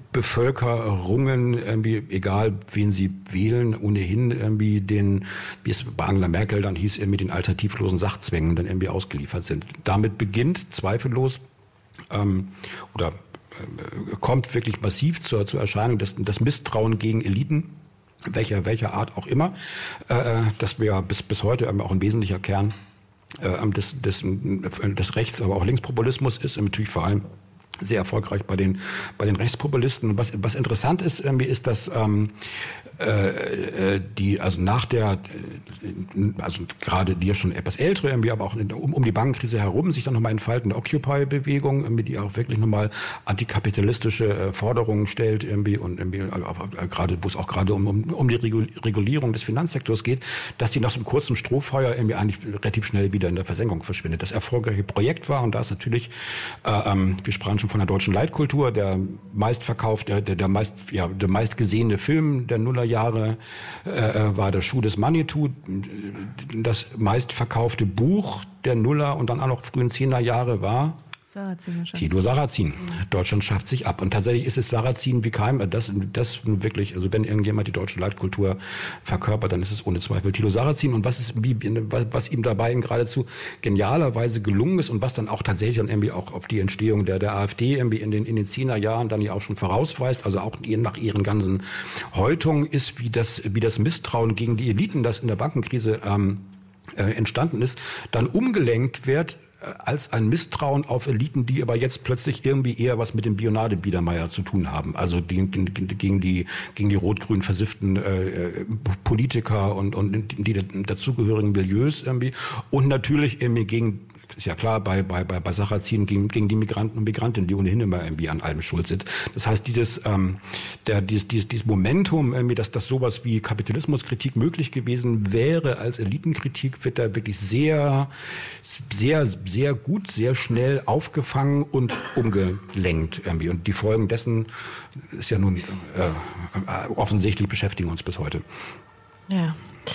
Bevölkerungen irgendwie, egal wen sie wählen, ohnehin irgendwie den, wie es bei Angela Merkel dann hieß, irgendwie den alternativlosen Sachzwängen dann irgendwie ausgeliefert sind. Damit beginnt zweifellos ähm, oder äh, kommt wirklich massiv zur, zur Erscheinung das, das Misstrauen gegen Eliten, welcher welcher Art auch immer, äh, das wäre bis bis heute auch ein wesentlicher Kern äh, des, des des Rechts, aber auch Linkspopulismus ist, und natürlich vor allem sehr erfolgreich bei den bei den Rechtspopulisten. Und was was interessant ist, irgendwie ist, dass ähm, äh, die also nach der also gerade die ja schon etwas ältere, irgendwie, aber auch um, um die Bankenkrise herum sich dann nochmal entfaltende Occupy-Bewegung, irgendwie, die auch wirklich nochmal antikapitalistische äh, Forderungen stellt, irgendwie, und irgendwie, also, äh, gerade wo es auch gerade um, um, um die Regulierung des Finanzsektors geht, dass die nach so einem kurzen Strohfeuer irgendwie eigentlich relativ schnell wieder in der Versenkung verschwindet. Das erfolgreiche Projekt war, und da ist natürlich, äh, ähm, wir sprachen schon von der deutschen Leitkultur, der meistverkaufte, der, der meist, ja, der meistgesehene Film der Nullerjahre äh, war der Schuh des Manitou. Das meistverkaufte Buch der Nuller und dann auch noch frühen Zehnerjahre war Sarrazin. Thilo Sarrazin. Deutschland schafft sich ab. Und tatsächlich ist es Sarrazin wie kein, das, das wirklich, also wenn irgendjemand die deutsche Leitkultur verkörpert, dann ist es ohne Zweifel Thilo Sarrazin. Und was ist, wie, was ihm dabei in geradezu genialer Weise gelungen ist und was dann auch tatsächlich dann irgendwie auch auf die Entstehung der, der AfD irgendwie in den, in den Zehnerjahren dann ja auch schon vorausweist, also auch nach ihren ganzen Häutungen ist, wie das, wie das Misstrauen gegen die Eliten, das in der Bankenkrise ähm, äh, entstanden ist, dann umgelenkt wird als ein Misstrauen auf Eliten, die aber jetzt plötzlich irgendwie eher was mit dem Bionade Biedermeier zu tun haben. Also die, gegen die gegen die rot-grün versifften äh, Politiker und, und die dazugehörigen Milieus irgendwie. Und natürlich irgendwie gegen, ist ja klar, bei, bei, bei, bei Sarrazin gegen, gegen die Migranten und Migrantinnen, die ohnehin immer irgendwie an allem schuld sind. Das heißt, dieses, ähm, der, dieses, dieses, dieses Momentum, irgendwie, dass, dass sowas wie Kapitalismuskritik möglich gewesen wäre als Elitenkritik, wird da wirklich sehr, sehr, sehr gut, sehr schnell aufgefangen und umgelenkt irgendwie. Und die Folgen dessen ist ja nun äh, offensichtlich beschäftigen uns bis heute. Ja.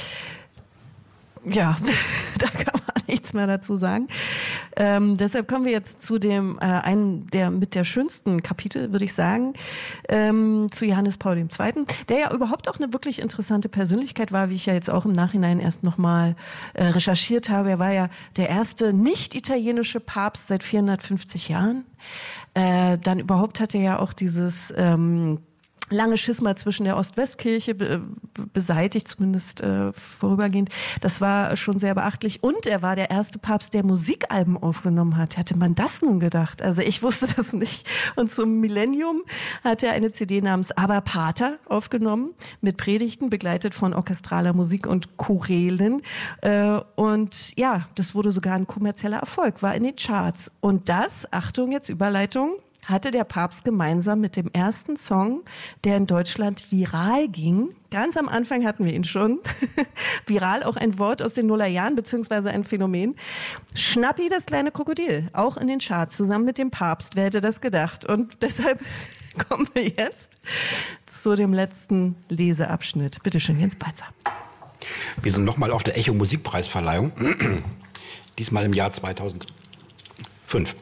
Ja, da kann man nichts mehr dazu sagen. Ähm, deshalb kommen wir jetzt zu dem, äh, einen der mit der schönsten Kapitel, würde ich sagen, ähm, zu Johannes Paul der Zweite., der ja überhaupt auch eine wirklich interessante Persönlichkeit war, wie ich ja jetzt auch im Nachhinein erst nochmal äh, recherchiert habe. Er war ja der erste nicht-italienische Papst seit vierhundertfünfzig Jahren. Äh, dann überhaupt hat er ja auch dieses ähm, lange Schisma zwischen der Ost-West-Kirche be- beseitigt, zumindest äh, vorübergehend. Das war schon sehr beachtlich. Und er war der erste Papst, der Musikalben aufgenommen hat. Hatte man das nun gedacht? Also ich wusste das nicht. Und zum Millennium hat er eine C D namens Aber Pater aufgenommen, mit Predigten, begleitet von orchestraler Musik und Chorälen. Äh, und ja, das wurde sogar ein kommerzieller Erfolg, war in den Charts. Und das, Achtung jetzt, Überleitung, hatte der Papst gemeinsam mit dem ersten Song, der in Deutschland viral ging. Ganz am Anfang hatten wir ihn schon. Viral, auch ein Wort aus den Nullerjahren, beziehungsweise ein Phänomen. Schnappi, das kleine Krokodil, auch in den Charts, zusammen mit dem Papst. Wer hätte das gedacht? Und deshalb kommen wir jetzt zu dem letzten Leseabschnitt. Bitte schön, Jens Balzer. Wir sind nochmal auf der Echo-Musikpreisverleihung. Diesmal im Jahr zweitausendfünf.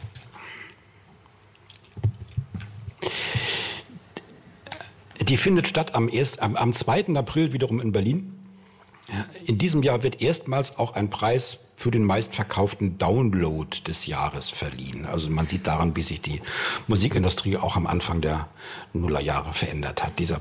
Die findet statt am, erst, am, am zweiten April wiederum in Berlin. In diesem Jahr wird erstmals auch ein Preis für den meistverkauften Download des Jahres verliehen. Also man sieht daran, wie sich die Musikindustrie auch am Anfang der Nullerjahre verändert hat. Dieser